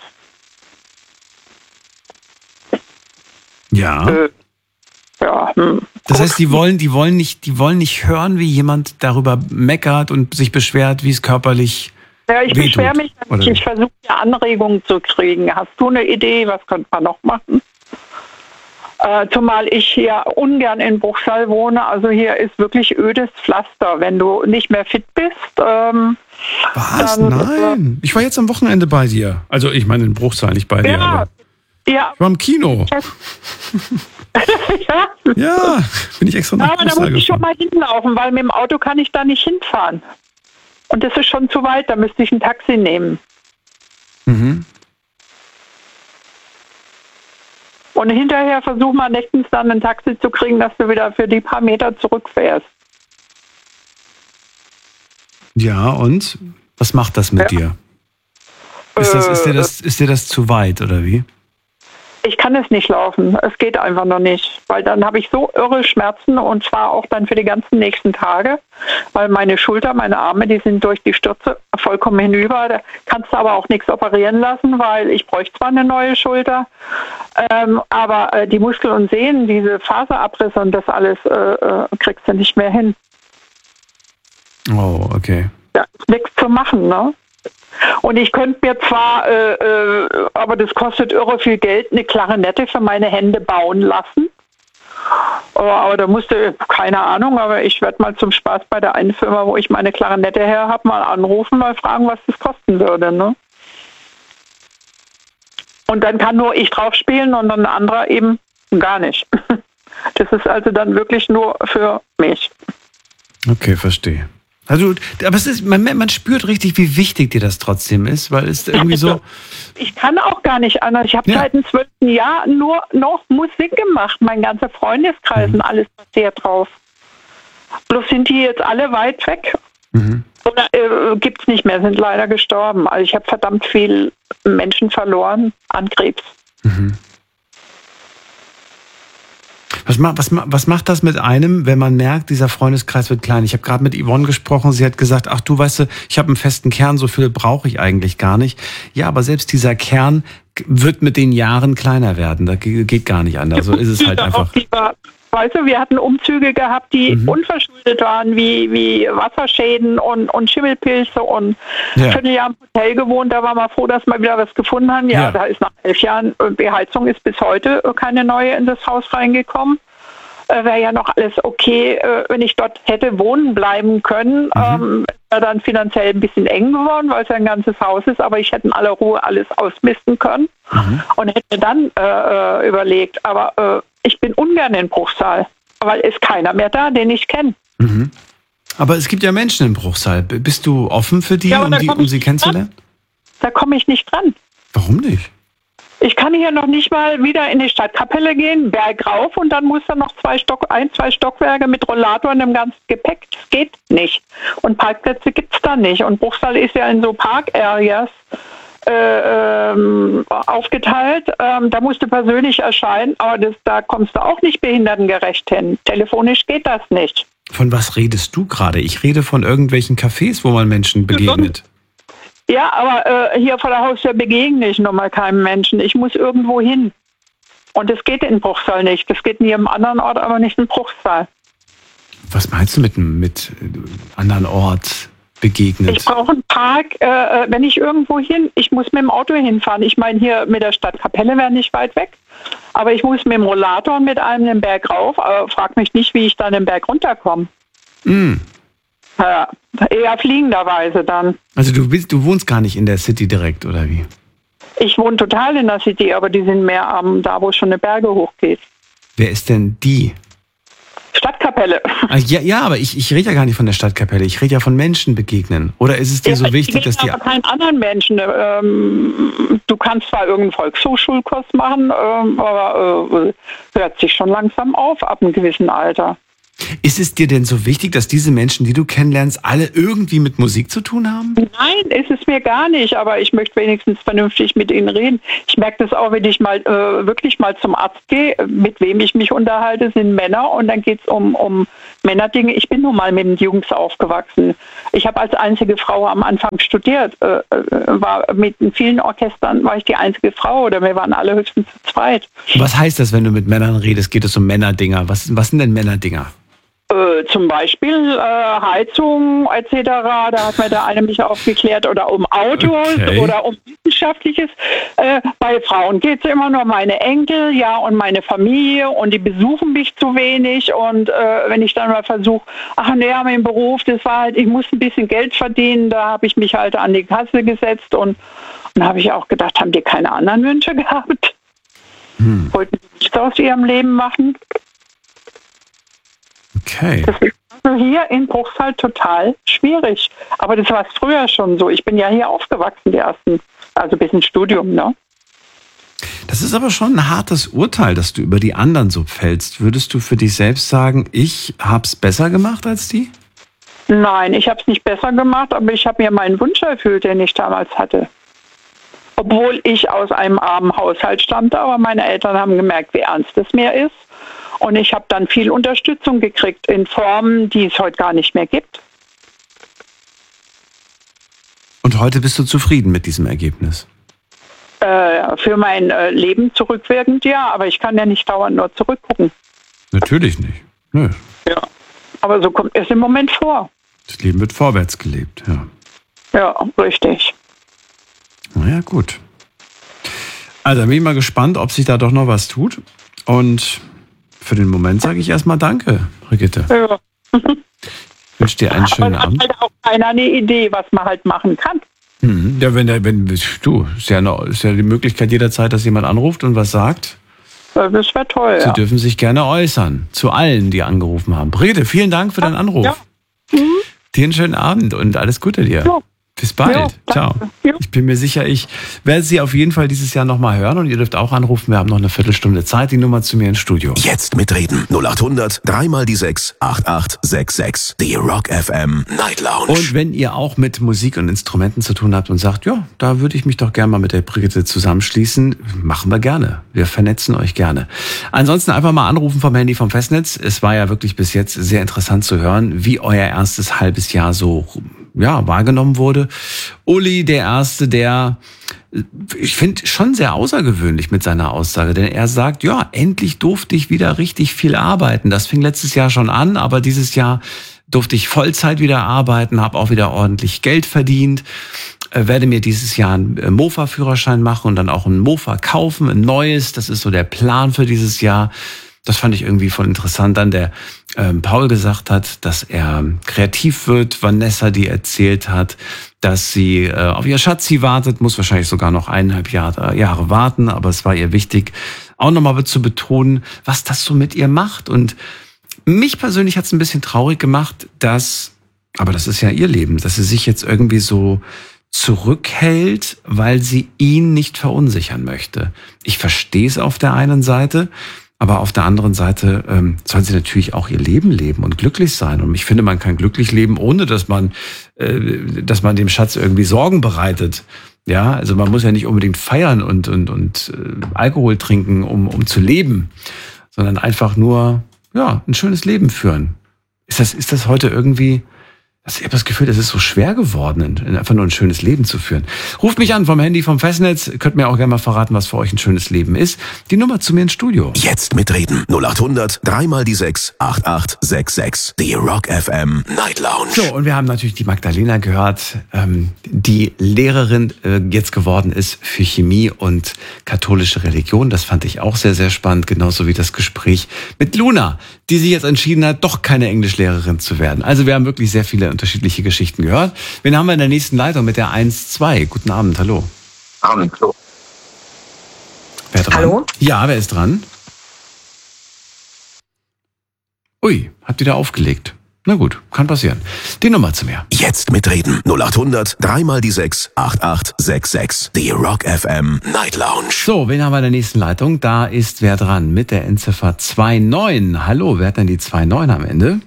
Ja. Äh, ja. Hm. Das heißt, die wollen, die wollen nicht, die wollen nicht hören, wie jemand darüber meckert und sich beschwert, wie es körperlich Ja, ich wehtut, beschwere mich, oder ich, wie? ich versuche ja Anregungen zu kriegen. Hast du eine Idee, was könnte man noch machen? Äh, zumal ich hier ungern in Bruchsal wohne, also hier ist wirklich ödes Pflaster. Wenn du nicht mehr fit bist, ähm, Was? dann, Nein. Ich war jetzt am Wochenende bei dir. Also ich meine in Bruchsal, nicht bei dir. Ja, Aber ja. ich war im Kino. ja. Ja, bin ich extra nach Aber da Bruchsal muss ich schon gefahren. mal hinlaufen, weil mit dem Auto kann ich da nicht hinfahren. Und das ist schon zu weit, da müsste ich ein Taxi nehmen. Mhm. Und hinterher versuch mal nächtens dann ein Taxi zu kriegen, dass du wieder für die paar Meter zurückfährst. Ja, und? Was macht das mit Ja. dir? Ist, das, ist, dir Äh, das, ist dir das zu weit, oder wie? Ich kann es nicht laufen. Es geht einfach noch nicht. Weil dann habe ich so irre Schmerzen und zwar auch dann für die ganzen nächsten Tage. Weil meine Schulter, meine Arme, die sind durch die Stürze vollkommen hinüber. Da kannst du aber auch nichts operieren lassen, weil ich bräuchte zwar eine neue Schulter, ähm, aber äh, die Muskeln und Sehnen, diese Faserabrisse und das alles äh, äh, kriegst du nicht mehr hin. Oh, okay. Da ist nichts zu machen, ne? Und ich könnte mir zwar, äh, äh, aber das kostet irre viel Geld, eine Klarinette für meine Hände bauen lassen. Oh, aber da musste, keine Ahnung, aber ich werde mal zum Spaß bei der einen Firma, wo ich meine Klarinette her habe, mal anrufen, mal fragen, was das kosten würde. Ne? Und dann kann nur ich drauf spielen und dann ein anderer eben gar nicht. Das ist also dann wirklich nur für mich. Okay, verstehe. Also, aber es ist, man, man spürt richtig, wie wichtig dir das trotzdem ist, weil es irgendwie so. Ich kann auch gar nicht anders. Ich habe Ja. seit dem zwölften Jahr nur noch Musik gemacht. Mein ganzer Freundeskreis Mhm. und alles basiert drauf. Bloß sind die jetzt alle weit weg. Mhm. Oder äh, gibt es nicht mehr, sind leider gestorben. Also ich habe verdammt viel Menschen verloren an Krebs. Mhm. Was, ma, was, ma, was macht das mit einem, wenn man merkt, dieser Freundeskreis wird klein? Ich habe gerade mit Yvonne gesprochen, sie hat gesagt, ach du weißt du, ich habe einen festen Kern, so viel brauche ich eigentlich gar nicht. Ja, aber selbst dieser Kern wird mit den Jahren kleiner werden, das geht gar nicht anders. So ist es halt einfach. Weißt du, wir hatten Umzüge gehabt, die Mhm. unverschuldet waren, wie, wie Wasserschäden und, und Schimmelpilze und Ja. ein Vierteljahr im Hotel gewohnt, da waren wir froh, dass wir wieder was gefunden haben. Ja, Ja. da ist nach elf Jahren äh, Beheizung ist bis heute keine neue in das Haus reingekommen. Äh, wäre ja noch alles okay, äh, wenn ich dort hätte wohnen bleiben können. Mhm. Ähm, wäre dann finanziell ein bisschen eng geworden, weil es ja ein ganzes Haus ist, aber ich hätte in aller Ruhe alles ausmisten können Mhm. und hätte dann äh, überlegt, aber äh, ich bin ungern in Bruchsal, weil ist keiner mehr da, den ich kenne. Mhm. Aber es gibt ja Menschen in Bruchsal. B- Bist du offen für die, Ja, aber um, da die komm um ich sie nicht kennenzulernen? Da komme ich nicht dran. Warum nicht? Ich kann hier noch nicht mal wieder in die Stadtkapelle gehen, Berg rauf und dann muss da noch zwei Stock, ein, zwei Stockwerke mit Rollator und dem ganzen Gepäck. Das geht nicht. Und Parkplätze gibt es da nicht. Und Bruchsal ist ja in so Park-Areas äh, ähm, aufgeteilt. Ähm, da musst du persönlich erscheinen, aber das, da kommst du auch nicht behindertengerecht hin. Telefonisch geht das nicht. Von was redest du gerade? Ich rede von irgendwelchen Cafés, wo man Menschen begegnet. Ja, aber äh, hier vor der Haustür begegne ich nun mal keinem Menschen. Ich muss irgendwo hin. Und das geht in Bruchsal nicht. Das geht in jedem anderen Ort, aber nicht in Bruchsal. Was meinst du mit einem mit äh, anderen Ort begegnet? Ich brauche einen Park, äh, wenn ich irgendwo hin, ich muss mit dem Auto hinfahren. Ich meine, hier mit der Stadtkapelle wäre nicht weit weg. Aber ich muss mit dem Rollator und mit einem den Berg rauf. Aber frag mich nicht, wie ich dann den Berg runterkomme. Mm. Ja, eher fliegenderweise dann. Also du bist, du wohnst gar nicht in der City direkt, oder wie? Ich wohne total in der City, aber die sind mehr am, da wo es schon eine Berge hochgeht. Wer ist denn die? Stadtkapelle. Ah, ja, ja, aber ich, ich rede ja gar nicht von der Stadtkapelle. Ich rede ja von Menschen begegnen. Oder ist es dir Ja, so wichtig, dass die... aber keinen anderen Menschen. Ähm, du kannst zwar irgendeinen Volkshochschulkurs machen, ähm, aber äh, hört sich schon langsam auf, ab einem gewissen Alter. Ist es dir denn so wichtig, dass diese Menschen, die du kennenlernst, alle irgendwie mit Musik zu tun haben? Nein, ist es mir gar nicht, aber ich möchte wenigstens vernünftig mit ihnen reden. Ich merke das auch, wenn ich mal äh, wirklich mal zum Arzt gehe, mit wem ich mich unterhalte, sind Männer und dann geht es um, um Männerdinge. Ich bin nun mal mit den Jungs aufgewachsen. Ich habe als einzige Frau am Anfang studiert, äh, war mit vielen Orchestern war ich die einzige Frau oder wir waren alle höchstens zu zweit. Was heißt das, wenn du mit Männern redest? Geht es um Männerdinger? Was, was sind denn Männerdinger? Äh, zum Beispiel äh, Heizung et cetera. Da hat mir der eine mich aufgeklärt oder um Autos Okay. oder um Wissenschaftliches. Äh, bei Frauen geht es immer nur um meine Enkel, ja, und meine Familie und die besuchen mich zu wenig und äh, wenn ich dann mal versuche, ach nee, mein Beruf, das war halt, ich muss ein bisschen Geld verdienen, da habe ich mich halt an die Kasse gesetzt und und habe ich auch gedacht, haben die keine anderen Wünsche gehabt? Hm. Wollten sie nichts aus ihrem Leben machen? Okay. Das ist also hier in Bruchsal total schwierig. Aber das war es früher schon so. Ich bin ja hier aufgewachsen, die ersten, also bis ins Studium, ne? Das ist aber schon ein hartes Urteil, dass du über die anderen so fällst. Würdest du für dich selbst sagen, ich hab's besser gemacht als die? Nein, ich habe es nicht besser gemacht, aber ich habe mir meinen Wunsch erfüllt, den ich damals hatte. Obwohl ich aus einem armen Haushalt stammte, aber meine Eltern haben gemerkt, wie ernst es mir ist. Und ich habe dann viel Unterstützung gekriegt in Formen, die es heute gar nicht mehr gibt. Und heute bist du zufrieden mit diesem Ergebnis? Äh, für mein äh, Leben zurückwirkend, ja, aber ich kann ja nicht dauernd nur zurückgucken. Natürlich nicht. Nö. Ja, aber so kommt es im Moment vor. Das Leben wird vorwärts gelebt, ja. Ja, richtig. Na ja, gut. Also bin ich mal gespannt, ob sich da doch noch was tut. Und für den Moment sage ich erstmal Danke, Brigitte. Ja. Ich wünsche dir einen schönen Aber Abend. hat halt auch keiner eine Idee, was man halt machen kann. Hm. Ja, wenn der, wenn du, ist ja, eine, ist ja die Möglichkeit jederzeit, dass jemand anruft und was sagt. Das wäre toll, Sie ja. dürfen sich gerne äußern. Zu allen, die angerufen haben. Brigitte, vielen Dank für deinen Anruf. Ja. Mhm. Dir einen schönen Abend und alles Gute dir. Ja. Bis bald. Ja, Ciao. danke. Ja. Ich bin mir sicher, ich werde Sie auf jeden Fall dieses Jahr nochmal hören und ihr dürft auch anrufen. Wir haben noch eine Viertelstunde Zeit. Die Nummer zu mir ins Studio. Jetzt mitreden. null acht hundert, dreimal die sechs, acht acht sechs sechs. Die Rock F M Night Lounge. Und wenn ihr auch mit Musik und Instrumenten zu tun habt und sagt, ja, da würde ich mich doch gerne mal mit der Brigitte zusammenschließen, machen wir gerne. Wir vernetzen euch gerne. Ansonsten einfach mal anrufen vom Handy vom Festnetz. Es war ja wirklich bis jetzt sehr interessant zu hören, wie euer erstes halbes Jahr so ja, wahrgenommen wurde. Uli, der Erste, der, ich finde, schon sehr außergewöhnlich mit seiner Aussage, denn er sagt, ja, endlich durfte ich wieder richtig viel arbeiten. Das fing letztes Jahr schon an, aber dieses Jahr durfte ich Vollzeit wieder arbeiten, habe auch wieder ordentlich Geld verdient, äh, werde mir dieses Jahr einen Mofa-Führerschein machen und dann auch ein Mofa kaufen, ein neues. Das ist so der Plan für dieses Jahr. Das fand ich irgendwie voll interessant. Dann der ähm, Paul gesagt hat, dass er kreativ wird. Vanessa, die erzählt hat, dass sie äh, auf ihr Schatzi wartet, muss wahrscheinlich sogar noch eineinhalb Jahre, Jahre warten. Aber es war ihr wichtig, auch nochmal zu betonen, was das so mit ihr macht. Und mich persönlich hat es ein bisschen traurig gemacht, dass, aber das ist ja ihr Leben, dass sie sich jetzt irgendwie so zurückhält, weil sie ihn nicht verunsichern möchte. Ich verstehe es auf der einen Seite, aber auf der anderen Seite ähm, soll sie natürlich auch ihr Leben leben und glücklich sein. Und ich finde, man kann glücklich leben, ohne dass man, äh, dass man dem Schatz irgendwie Sorgen bereitet. Ja, also man muss ja nicht unbedingt feiern und und und äh, Alkohol trinken, um um zu leben, sondern einfach nur ja ein schönes Leben führen. Ist das ist das heute irgendwie? Ich habe das Gefühl, es ist so schwer geworden, einfach nur ein schönes Leben zu führen. Ruft mich an vom Handy, vom Festnetz. Könnt mir auch gerne mal verraten, was für euch ein schönes Leben ist. Die Nummer zu mir ins Studio. Jetzt mitreden. null acht hundert, dreimal die sechs, acht acht sechs sechs. Die Rock F M Night Lounge. So, und wir haben natürlich die Magdalena gehört, ähm, die Lehrerin äh, jetzt geworden ist für Chemie und katholische Religion. Das fand ich auch sehr, sehr spannend. Genauso wie das Gespräch mit Luna, die sich jetzt entschieden hat, doch keine Englischlehrerin zu werden. Also wir haben wirklich sehr viele unterschiedliche Geschichten gehört. Wen haben wir in der nächsten Leitung mit der eins zwei? Guten Abend, hallo. Abend, hallo. Wer dran? Hallo? Ja, wer ist dran? Ui, hat wieder aufgelegt. Na gut, kann passieren. Die Nummer zu mir. Jetzt mitreden. null acht hundert, dreimal die sechs, acht acht sechs sechs. Die Rock F M Night Lounge. So, wen haben wir in der nächsten Leitung? Da ist wer dran mit der Endziffer zwei neun. Hallo, wer hat denn die zwei neun am Ende?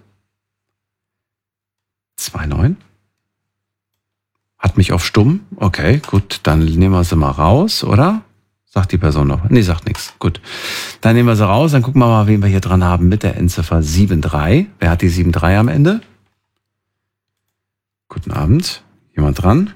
zwei neun? Hat mich auf stumm? Okay, gut, dann nehmen wir sie mal raus, oder? Sagt die Person noch? Nee, sagt nichts. Gut. Dann nehmen wir sie raus, dann gucken wir mal, wen wir hier dran haben mit der Endziffer sieben drei. Wer hat die sieben drei am Ende? Guten Abend. Jemand dran?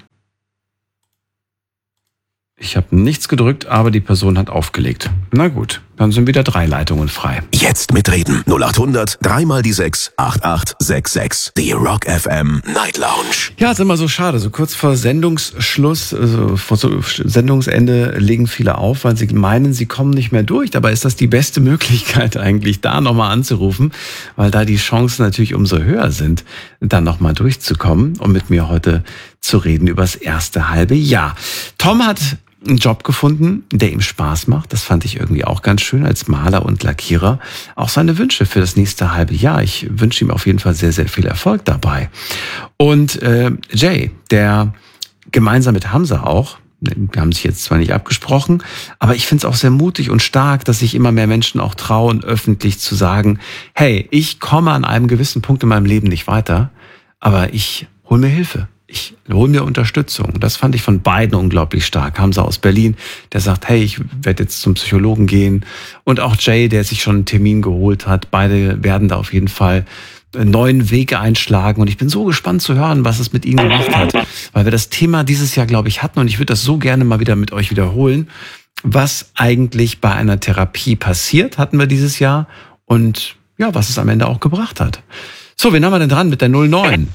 Ich habe nichts gedrückt, aber die Person hat aufgelegt. Na gut, dann sind wieder drei Leitungen frei. Jetzt mitreden. null acht hundert, dreimal die sechs, acht acht sechs sechs. Die Rock F M Night Lounge. Ja, ist immer so schade. So kurz vor Sendungsschluss, also vor so Sendungsende legen viele auf, weil sie meinen, sie kommen nicht mehr durch. Dabei ist das die beste Möglichkeit eigentlich, da nochmal anzurufen, weil da die Chancen natürlich umso höher sind, dann nochmal durchzukommen und mit mir heute zu reden über das erste halbe Jahr. Tom hat einen Job gefunden, der ihm Spaß macht. Das fand ich irgendwie auch ganz schön als Maler und Lackierer. Auch seine Wünsche für das nächste halbe Jahr. Ich wünsche ihm auf jeden Fall sehr, sehr viel Erfolg dabei. Und äh, Jay, der gemeinsam mit Hamza auch, wir haben sich jetzt zwar nicht abgesprochen, aber ich finde es auch sehr mutig und stark, dass sich immer mehr Menschen auch trauen, öffentlich zu sagen, hey, ich komme an einem gewissen Punkt in meinem Leben nicht weiter, aber ich hole mir Hilfe. Ich hole mir Unterstützung. Das fand ich von beiden unglaublich stark. Hamza aus Berlin, der sagt, hey, ich werde jetzt zum Psychologen gehen. Und auch Jay, der sich schon einen Termin geholt hat. Beide werden da auf jeden Fall einen neuen Weg einschlagen. Und ich bin so gespannt zu hören, was es mit ihnen gemacht hat. Weil wir das Thema dieses Jahr, glaube ich, hatten. Und ich würde das so gerne mal wieder mit euch wiederholen. Was eigentlich bei einer Therapie passiert, hatten wir dieses Jahr. Und ja, was es am Ende auch gebracht hat. So, wen haben wir denn dran mit der null neun?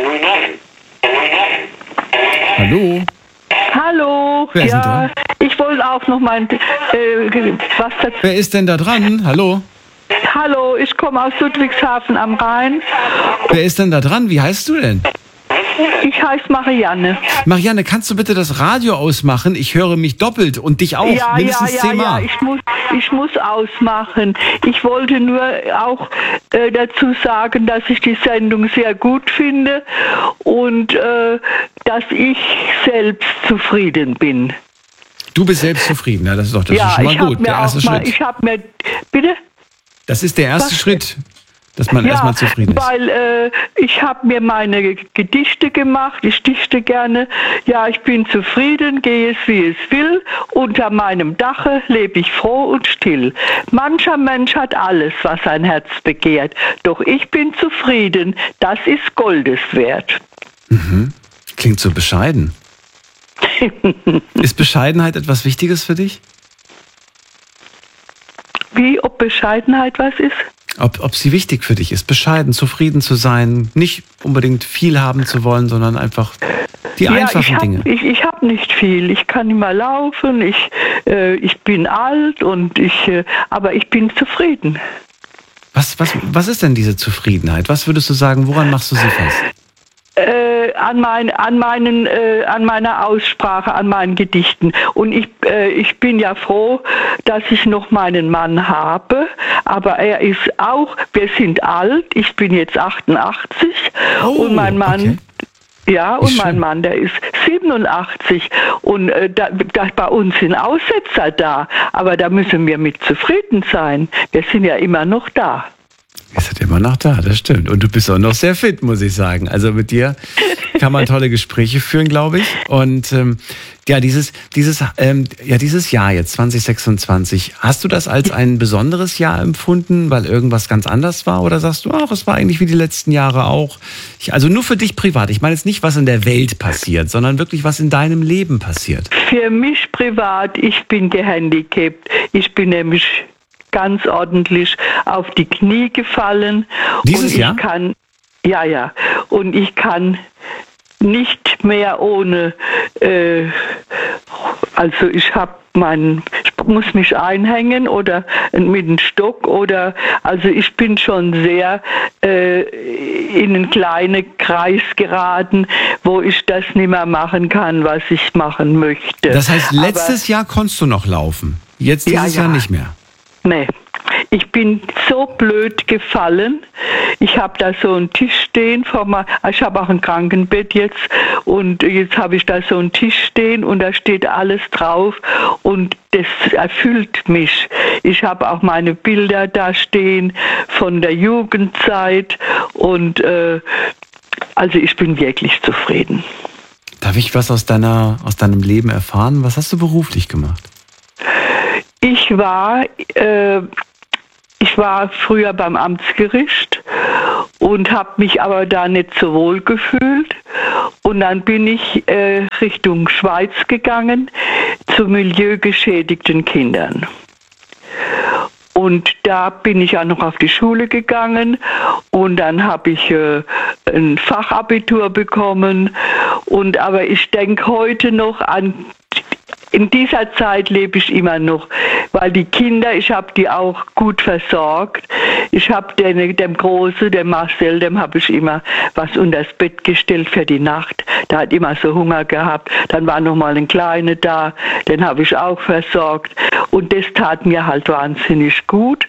Hallo? Hallo, Wer ist denn ja, dran? ich wollte auch noch mal äh, was dazu. Wer ist denn da dran? Hallo? Hallo, ich komme aus Ludwigshafen am Rhein. Wer ist denn da dran? Wie heißt du denn? Ich heiße Marianne. Marianne, kannst du bitte das Radio ausmachen? Ich höre mich doppelt und dich auch. Ja, mindestens ja, ja, zehnmal. ja, ich muss, ich muss ausmachen. Ich wollte nur auch äh, dazu sagen, dass ich die Sendung sehr gut finde und äh, dass ich selbst zufrieden bin. Du bist selbst zufrieden, ja, das ist doch das ja, ist schon mal ich gut. Der mir erste auch mal, Schritt. ich habe mir, bitte? Das ist der erste Was? Schritt, dass man Ja, erstmal zufrieden ist. weil äh, ich habe mir meine Gedichte gemacht, ich dichte gerne. Ja, ich bin zufrieden, gehe es wie es will, unter meinem Dache lebe ich froh und still. Mancher Mensch hat alles, was sein Herz begehrt, doch ich bin zufrieden, das ist Goldes wert. Mhm. Klingt so bescheiden. Ist Bescheidenheit etwas Wichtiges für dich? Wie, ob Bescheidenheit was ist? Ob, ob sie wichtig für dich ist, bescheiden, zufrieden zu sein, nicht unbedingt viel haben zu wollen, sondern einfach die ja, einfachen ich hab, Dinge. Ich, ich habe nicht viel. Ich kann nicht mehr laufen. Ich, äh, ich bin alt und ich, äh, aber ich bin zufrieden. Was, was, was ist denn diese Zufriedenheit? Was würdest du sagen, woran machst du sie fest? Äh, an, mein, an, meinen, äh, an meiner Aussprache, an meinen Gedichten. Und ich, äh, ich bin ja froh, dass ich noch meinen Mann habe, aber er ist auch, wir sind alt, ich bin jetzt achtundachtzig Oh, und mein Mann... okay. Ja, und Wie mein schön. Mann, der ist siebenundachtzig und äh, da, da, bei uns sind Aussetzer da, aber da müssen wir mit zufrieden sein. Wir sind ja immer noch da. Ihr seid immer noch da, das stimmt. Und du bist auch noch sehr fit, muss ich sagen. Also mit dir kann man tolle Gespräche führen, glaube ich. Und ähm, ja, dieses, dieses, ähm, ja, dieses Jahr jetzt, zwanzig sechsundzwanzig, hast du das als ein besonderes Jahr empfunden, weil irgendwas ganz anders war? Oder sagst du, ach, es war eigentlich wie die letzten Jahre auch? Ich, also nur für dich privat. Ich meine jetzt nicht, was in der Welt passiert, sondern wirklich, was in deinem Leben passiert. Für mich privat, ich bin gehandicapt. Ich bin nämlich ganz ordentlich auf die Knie gefallen. Dieses und ich Jahr? kann, ja, ja. Und ich kann nicht mehr ohne, äh, also ich habe mein, muss mich einhängen oder mit einem Stock oder, also ich bin schon sehr äh, in einen kleinen Kreis geraten, wo ich das nicht mehr machen kann, was ich machen möchte. Das heißt, letztes Aber, Jahr konntest du noch laufen, jetzt ja, dieses ja. Jahr nicht mehr. Nee. Ich bin so blöd gefallen. Ich habe da so einen Tisch stehen. Vor mir, ich habe auch ein Krankenbett jetzt. Und jetzt habe ich da so einen Tisch stehen und da steht alles drauf. Und das erfüllt mich. Ich habe auch meine Bilder da stehen von der Jugendzeit. Und äh, also ich bin wirklich zufrieden. Darf ich was aus deiner, aus deinem Leben erfahren? Was hast du beruflich gemacht? Ich war... Äh, Ich war früher beim Amtsgericht und habe mich aber da nicht so wohl gefühlt. Und dann bin ich äh, Richtung Schweiz gegangen zu milieugeschädigten Kindern. Und da bin ich auch noch auf die Schule gegangen und dann habe ich äh, ein Fachabitur bekommen. Und aber ich denke heute noch an... In dieser Zeit lebe ich immer noch, weil die Kinder, ich habe die auch gut versorgt. Ich habe den, dem Großen, dem Marcel, dem habe ich immer was unter das Bett gestellt für die Nacht. Der hat immer so Hunger gehabt. Dann war noch mal ein Kleiner da, den habe ich auch versorgt. Und das tat mir halt wahnsinnig gut.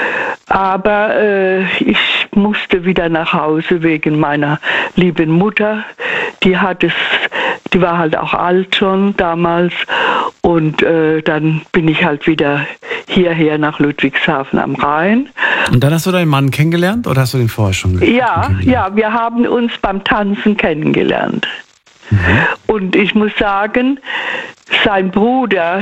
Aber äh, ich musste wieder nach Hause wegen meiner lieben Mutter. Die hat es, die war halt auch alt schon damals. Und äh, dann bin ich halt wieder hierher nach Ludwigshafen am Rhein. Und dann hast du deinen Mann kennengelernt oder hast du den vorher schon Ja, ja, wir haben uns beim Tanzen kennengelernt. Mhm. Und ich muss sagen, sein Bruder,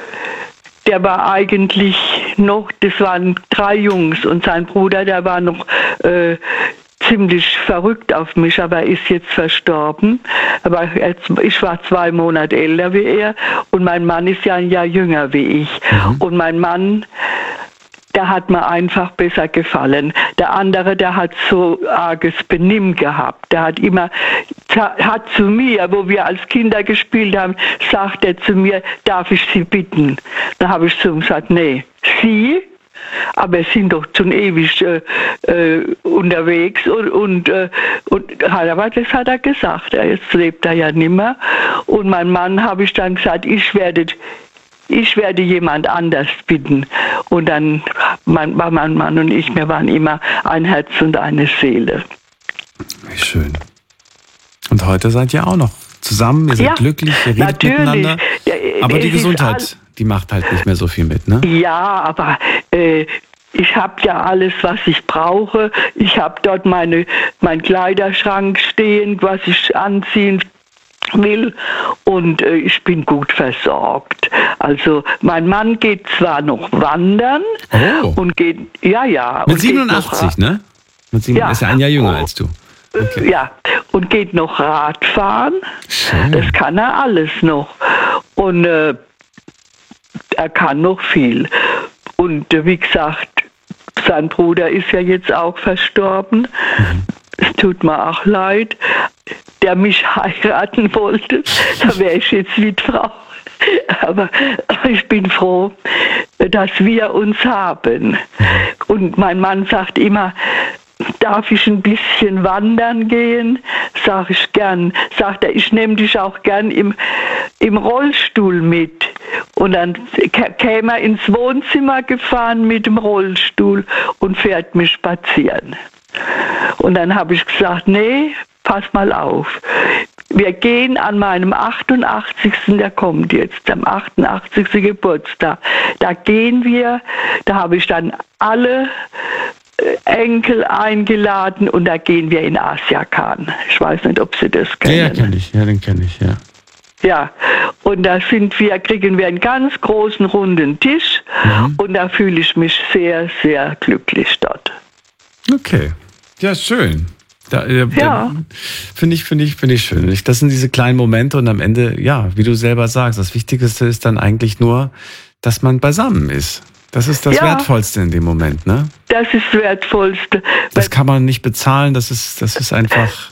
der war eigentlich noch, das waren drei Jungs und sein Bruder, der war noch äh, ziemlich verrückt auf mich, aber er ist jetzt verstorben. Aber jetzt, ich war zwei Monate älter wie er und mein Mann ist ja ein Jahr jünger wie ich. Mhm. Und mein Mann, der hat mir einfach besser gefallen. Der andere, der hat so arges Benimm gehabt. Der hat immer, hat zu mir, wo wir als Kinder gespielt haben, sagt er zu mir, darf ich Sie bitten? Da habe ich zu ihm gesagt, nee, Sie? Aber es sind doch schon ewig äh, äh, unterwegs und, und, äh, und aber das hat er gesagt. Jetzt lebt er ja nicht mehr. Und mein Mann habe ich dann gesagt, ich werde, ich werde jemand anders bitten. Und dann mein, mein Mann und ich, wir waren immer ein Herz und eine Seele. Wie schön. Und heute seid ihr auch noch zusammen, ihr seid ja, glücklich, ihr redet natürlich. miteinander. Ja, aber die Gesundheit, die macht halt nicht mehr so viel mit, ne? Ja, aber äh, ich habe ja alles, was ich brauche. Ich habe dort meine, meinen Kleiderschrank stehen, was ich anziehen will. Und äh, ich bin gut versorgt. Also mein Mann geht zwar noch wandern oh. und geht, ja, ja. Mit und siebenundachtzig, geht noch, ne? Mit sieben, ja. Ist ja ein Jahr jünger oh. als du. Okay. Ja, und geht noch Radfahren. Schön. Das kann er alles noch. Und äh, er kann noch viel. Und äh, wie gesagt, sein Bruder ist ja jetzt auch verstorben. Mhm. Es tut mir auch leid. Der mich heiraten wollte, da wäre ich jetzt Witfrau. Aber ich bin froh, dass wir uns haben. Und mein Mann sagt immer, darf ich ein bisschen wandern gehen? Sag ich gern. Sagt er, ich nehme dich auch gern im, im Rollstuhl mit. Und dann käme er ins Wohnzimmer gefahren mit dem Rollstuhl und fährt mich spazieren. Und dann habe ich gesagt, nee, pass mal auf. Wir gehen an meinem achtundachtzigsten der kommt jetzt, am achtundachtzigsten Geburtstag. Da gehen wir, da habe ich dann alle Enkel eingeladen und da gehen wir in Asiakan. Ich weiß nicht, ob Sie das kennen. Ja, ja, kenne ich. Ja, den kenne ich, ja. Ja, und da sind wir, kriegen wir einen ganz großen, runden Tisch mhm. und da fühle ich mich sehr, sehr glücklich dort. Okay, ja, schön. Da, äh, ja. Finde ich, finde ich, finde ich schön. Das sind diese kleinen Momente und am Ende, ja, wie du selber sagst, das Wichtigste ist dann eigentlich nur, dass man beisammen ist. Das ist das ja. Wertvollste in dem Moment, ne? Das ist das Wertvollste. Das kann man nicht bezahlen, das ist, das ist einfach,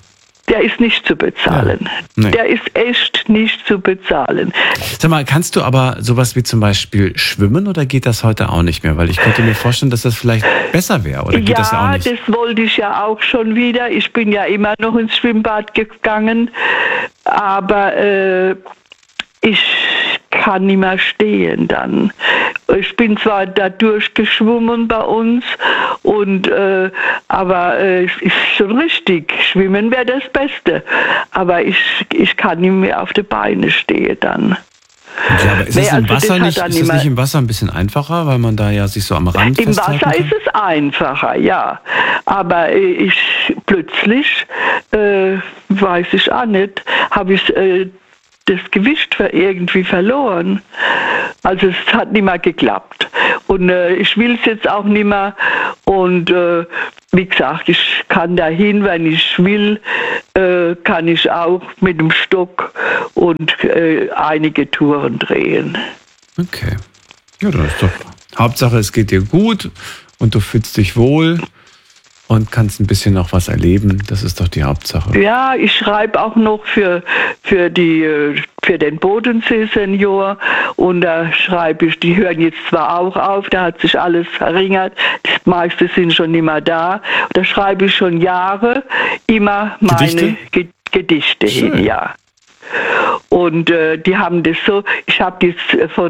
der ist nicht zu bezahlen. Ja. Nee. Der ist echt nicht zu bezahlen. Sag mal, kannst du aber sowas wie zum Beispiel schwimmen oder geht das heute auch nicht mehr? Weil ich könnte mir vorstellen, dass das vielleicht besser wäre. Oder geht ja, das auch nicht? das wollte ich ja auch schon wieder. Ich bin ja immer noch ins Schwimmbad gegangen. Aber äh, ich kann nicht mehr stehen dann. Ich bin zwar da durchgeschwommen bei uns, und, äh, aber äh, es ist schon richtig, schwimmen wäre das Beste. Aber ich, ich kann nicht mehr auf die Beine stehen dann. Ja, aber ist, Nee, es im also das Wasser hat nicht, dann ist es immer- nicht im Wasser ein bisschen einfacher, weil man da ja sich so am Rand Im festhalten Wasser kann? ist es einfacher, ja. Aber äh, ich plötzlich, äh, weiß ich auch nicht, habe ich äh, das Gewicht ver- irgendwie verloren. Also es hat nicht mehr geklappt. Und äh, ich will es jetzt auch nicht mehr. Und äh, wie gesagt, ich kann dahin, wenn ich will, äh, kann ich auch mit dem Stock und äh, einige Touren drehen. Okay. Ja, das ist doch. Hauptsache, es geht dir gut und du fühlst dich wohl und kannst ein bisschen noch was erleben. Das ist doch die Hauptsache. Ja, ich schreibe auch noch für, für, die, äh, für den Bodensee-Senior, und da schreibe ich, die hören jetzt zwar auch auf, da hat sich alles verringert, die meisten sind schon nicht mehr da. Da schreibe ich schon Jahre immer meine Gedichte? Ge- Gedichte Schön. hin, ja. Und äh, die haben das so, ich habe jetzt von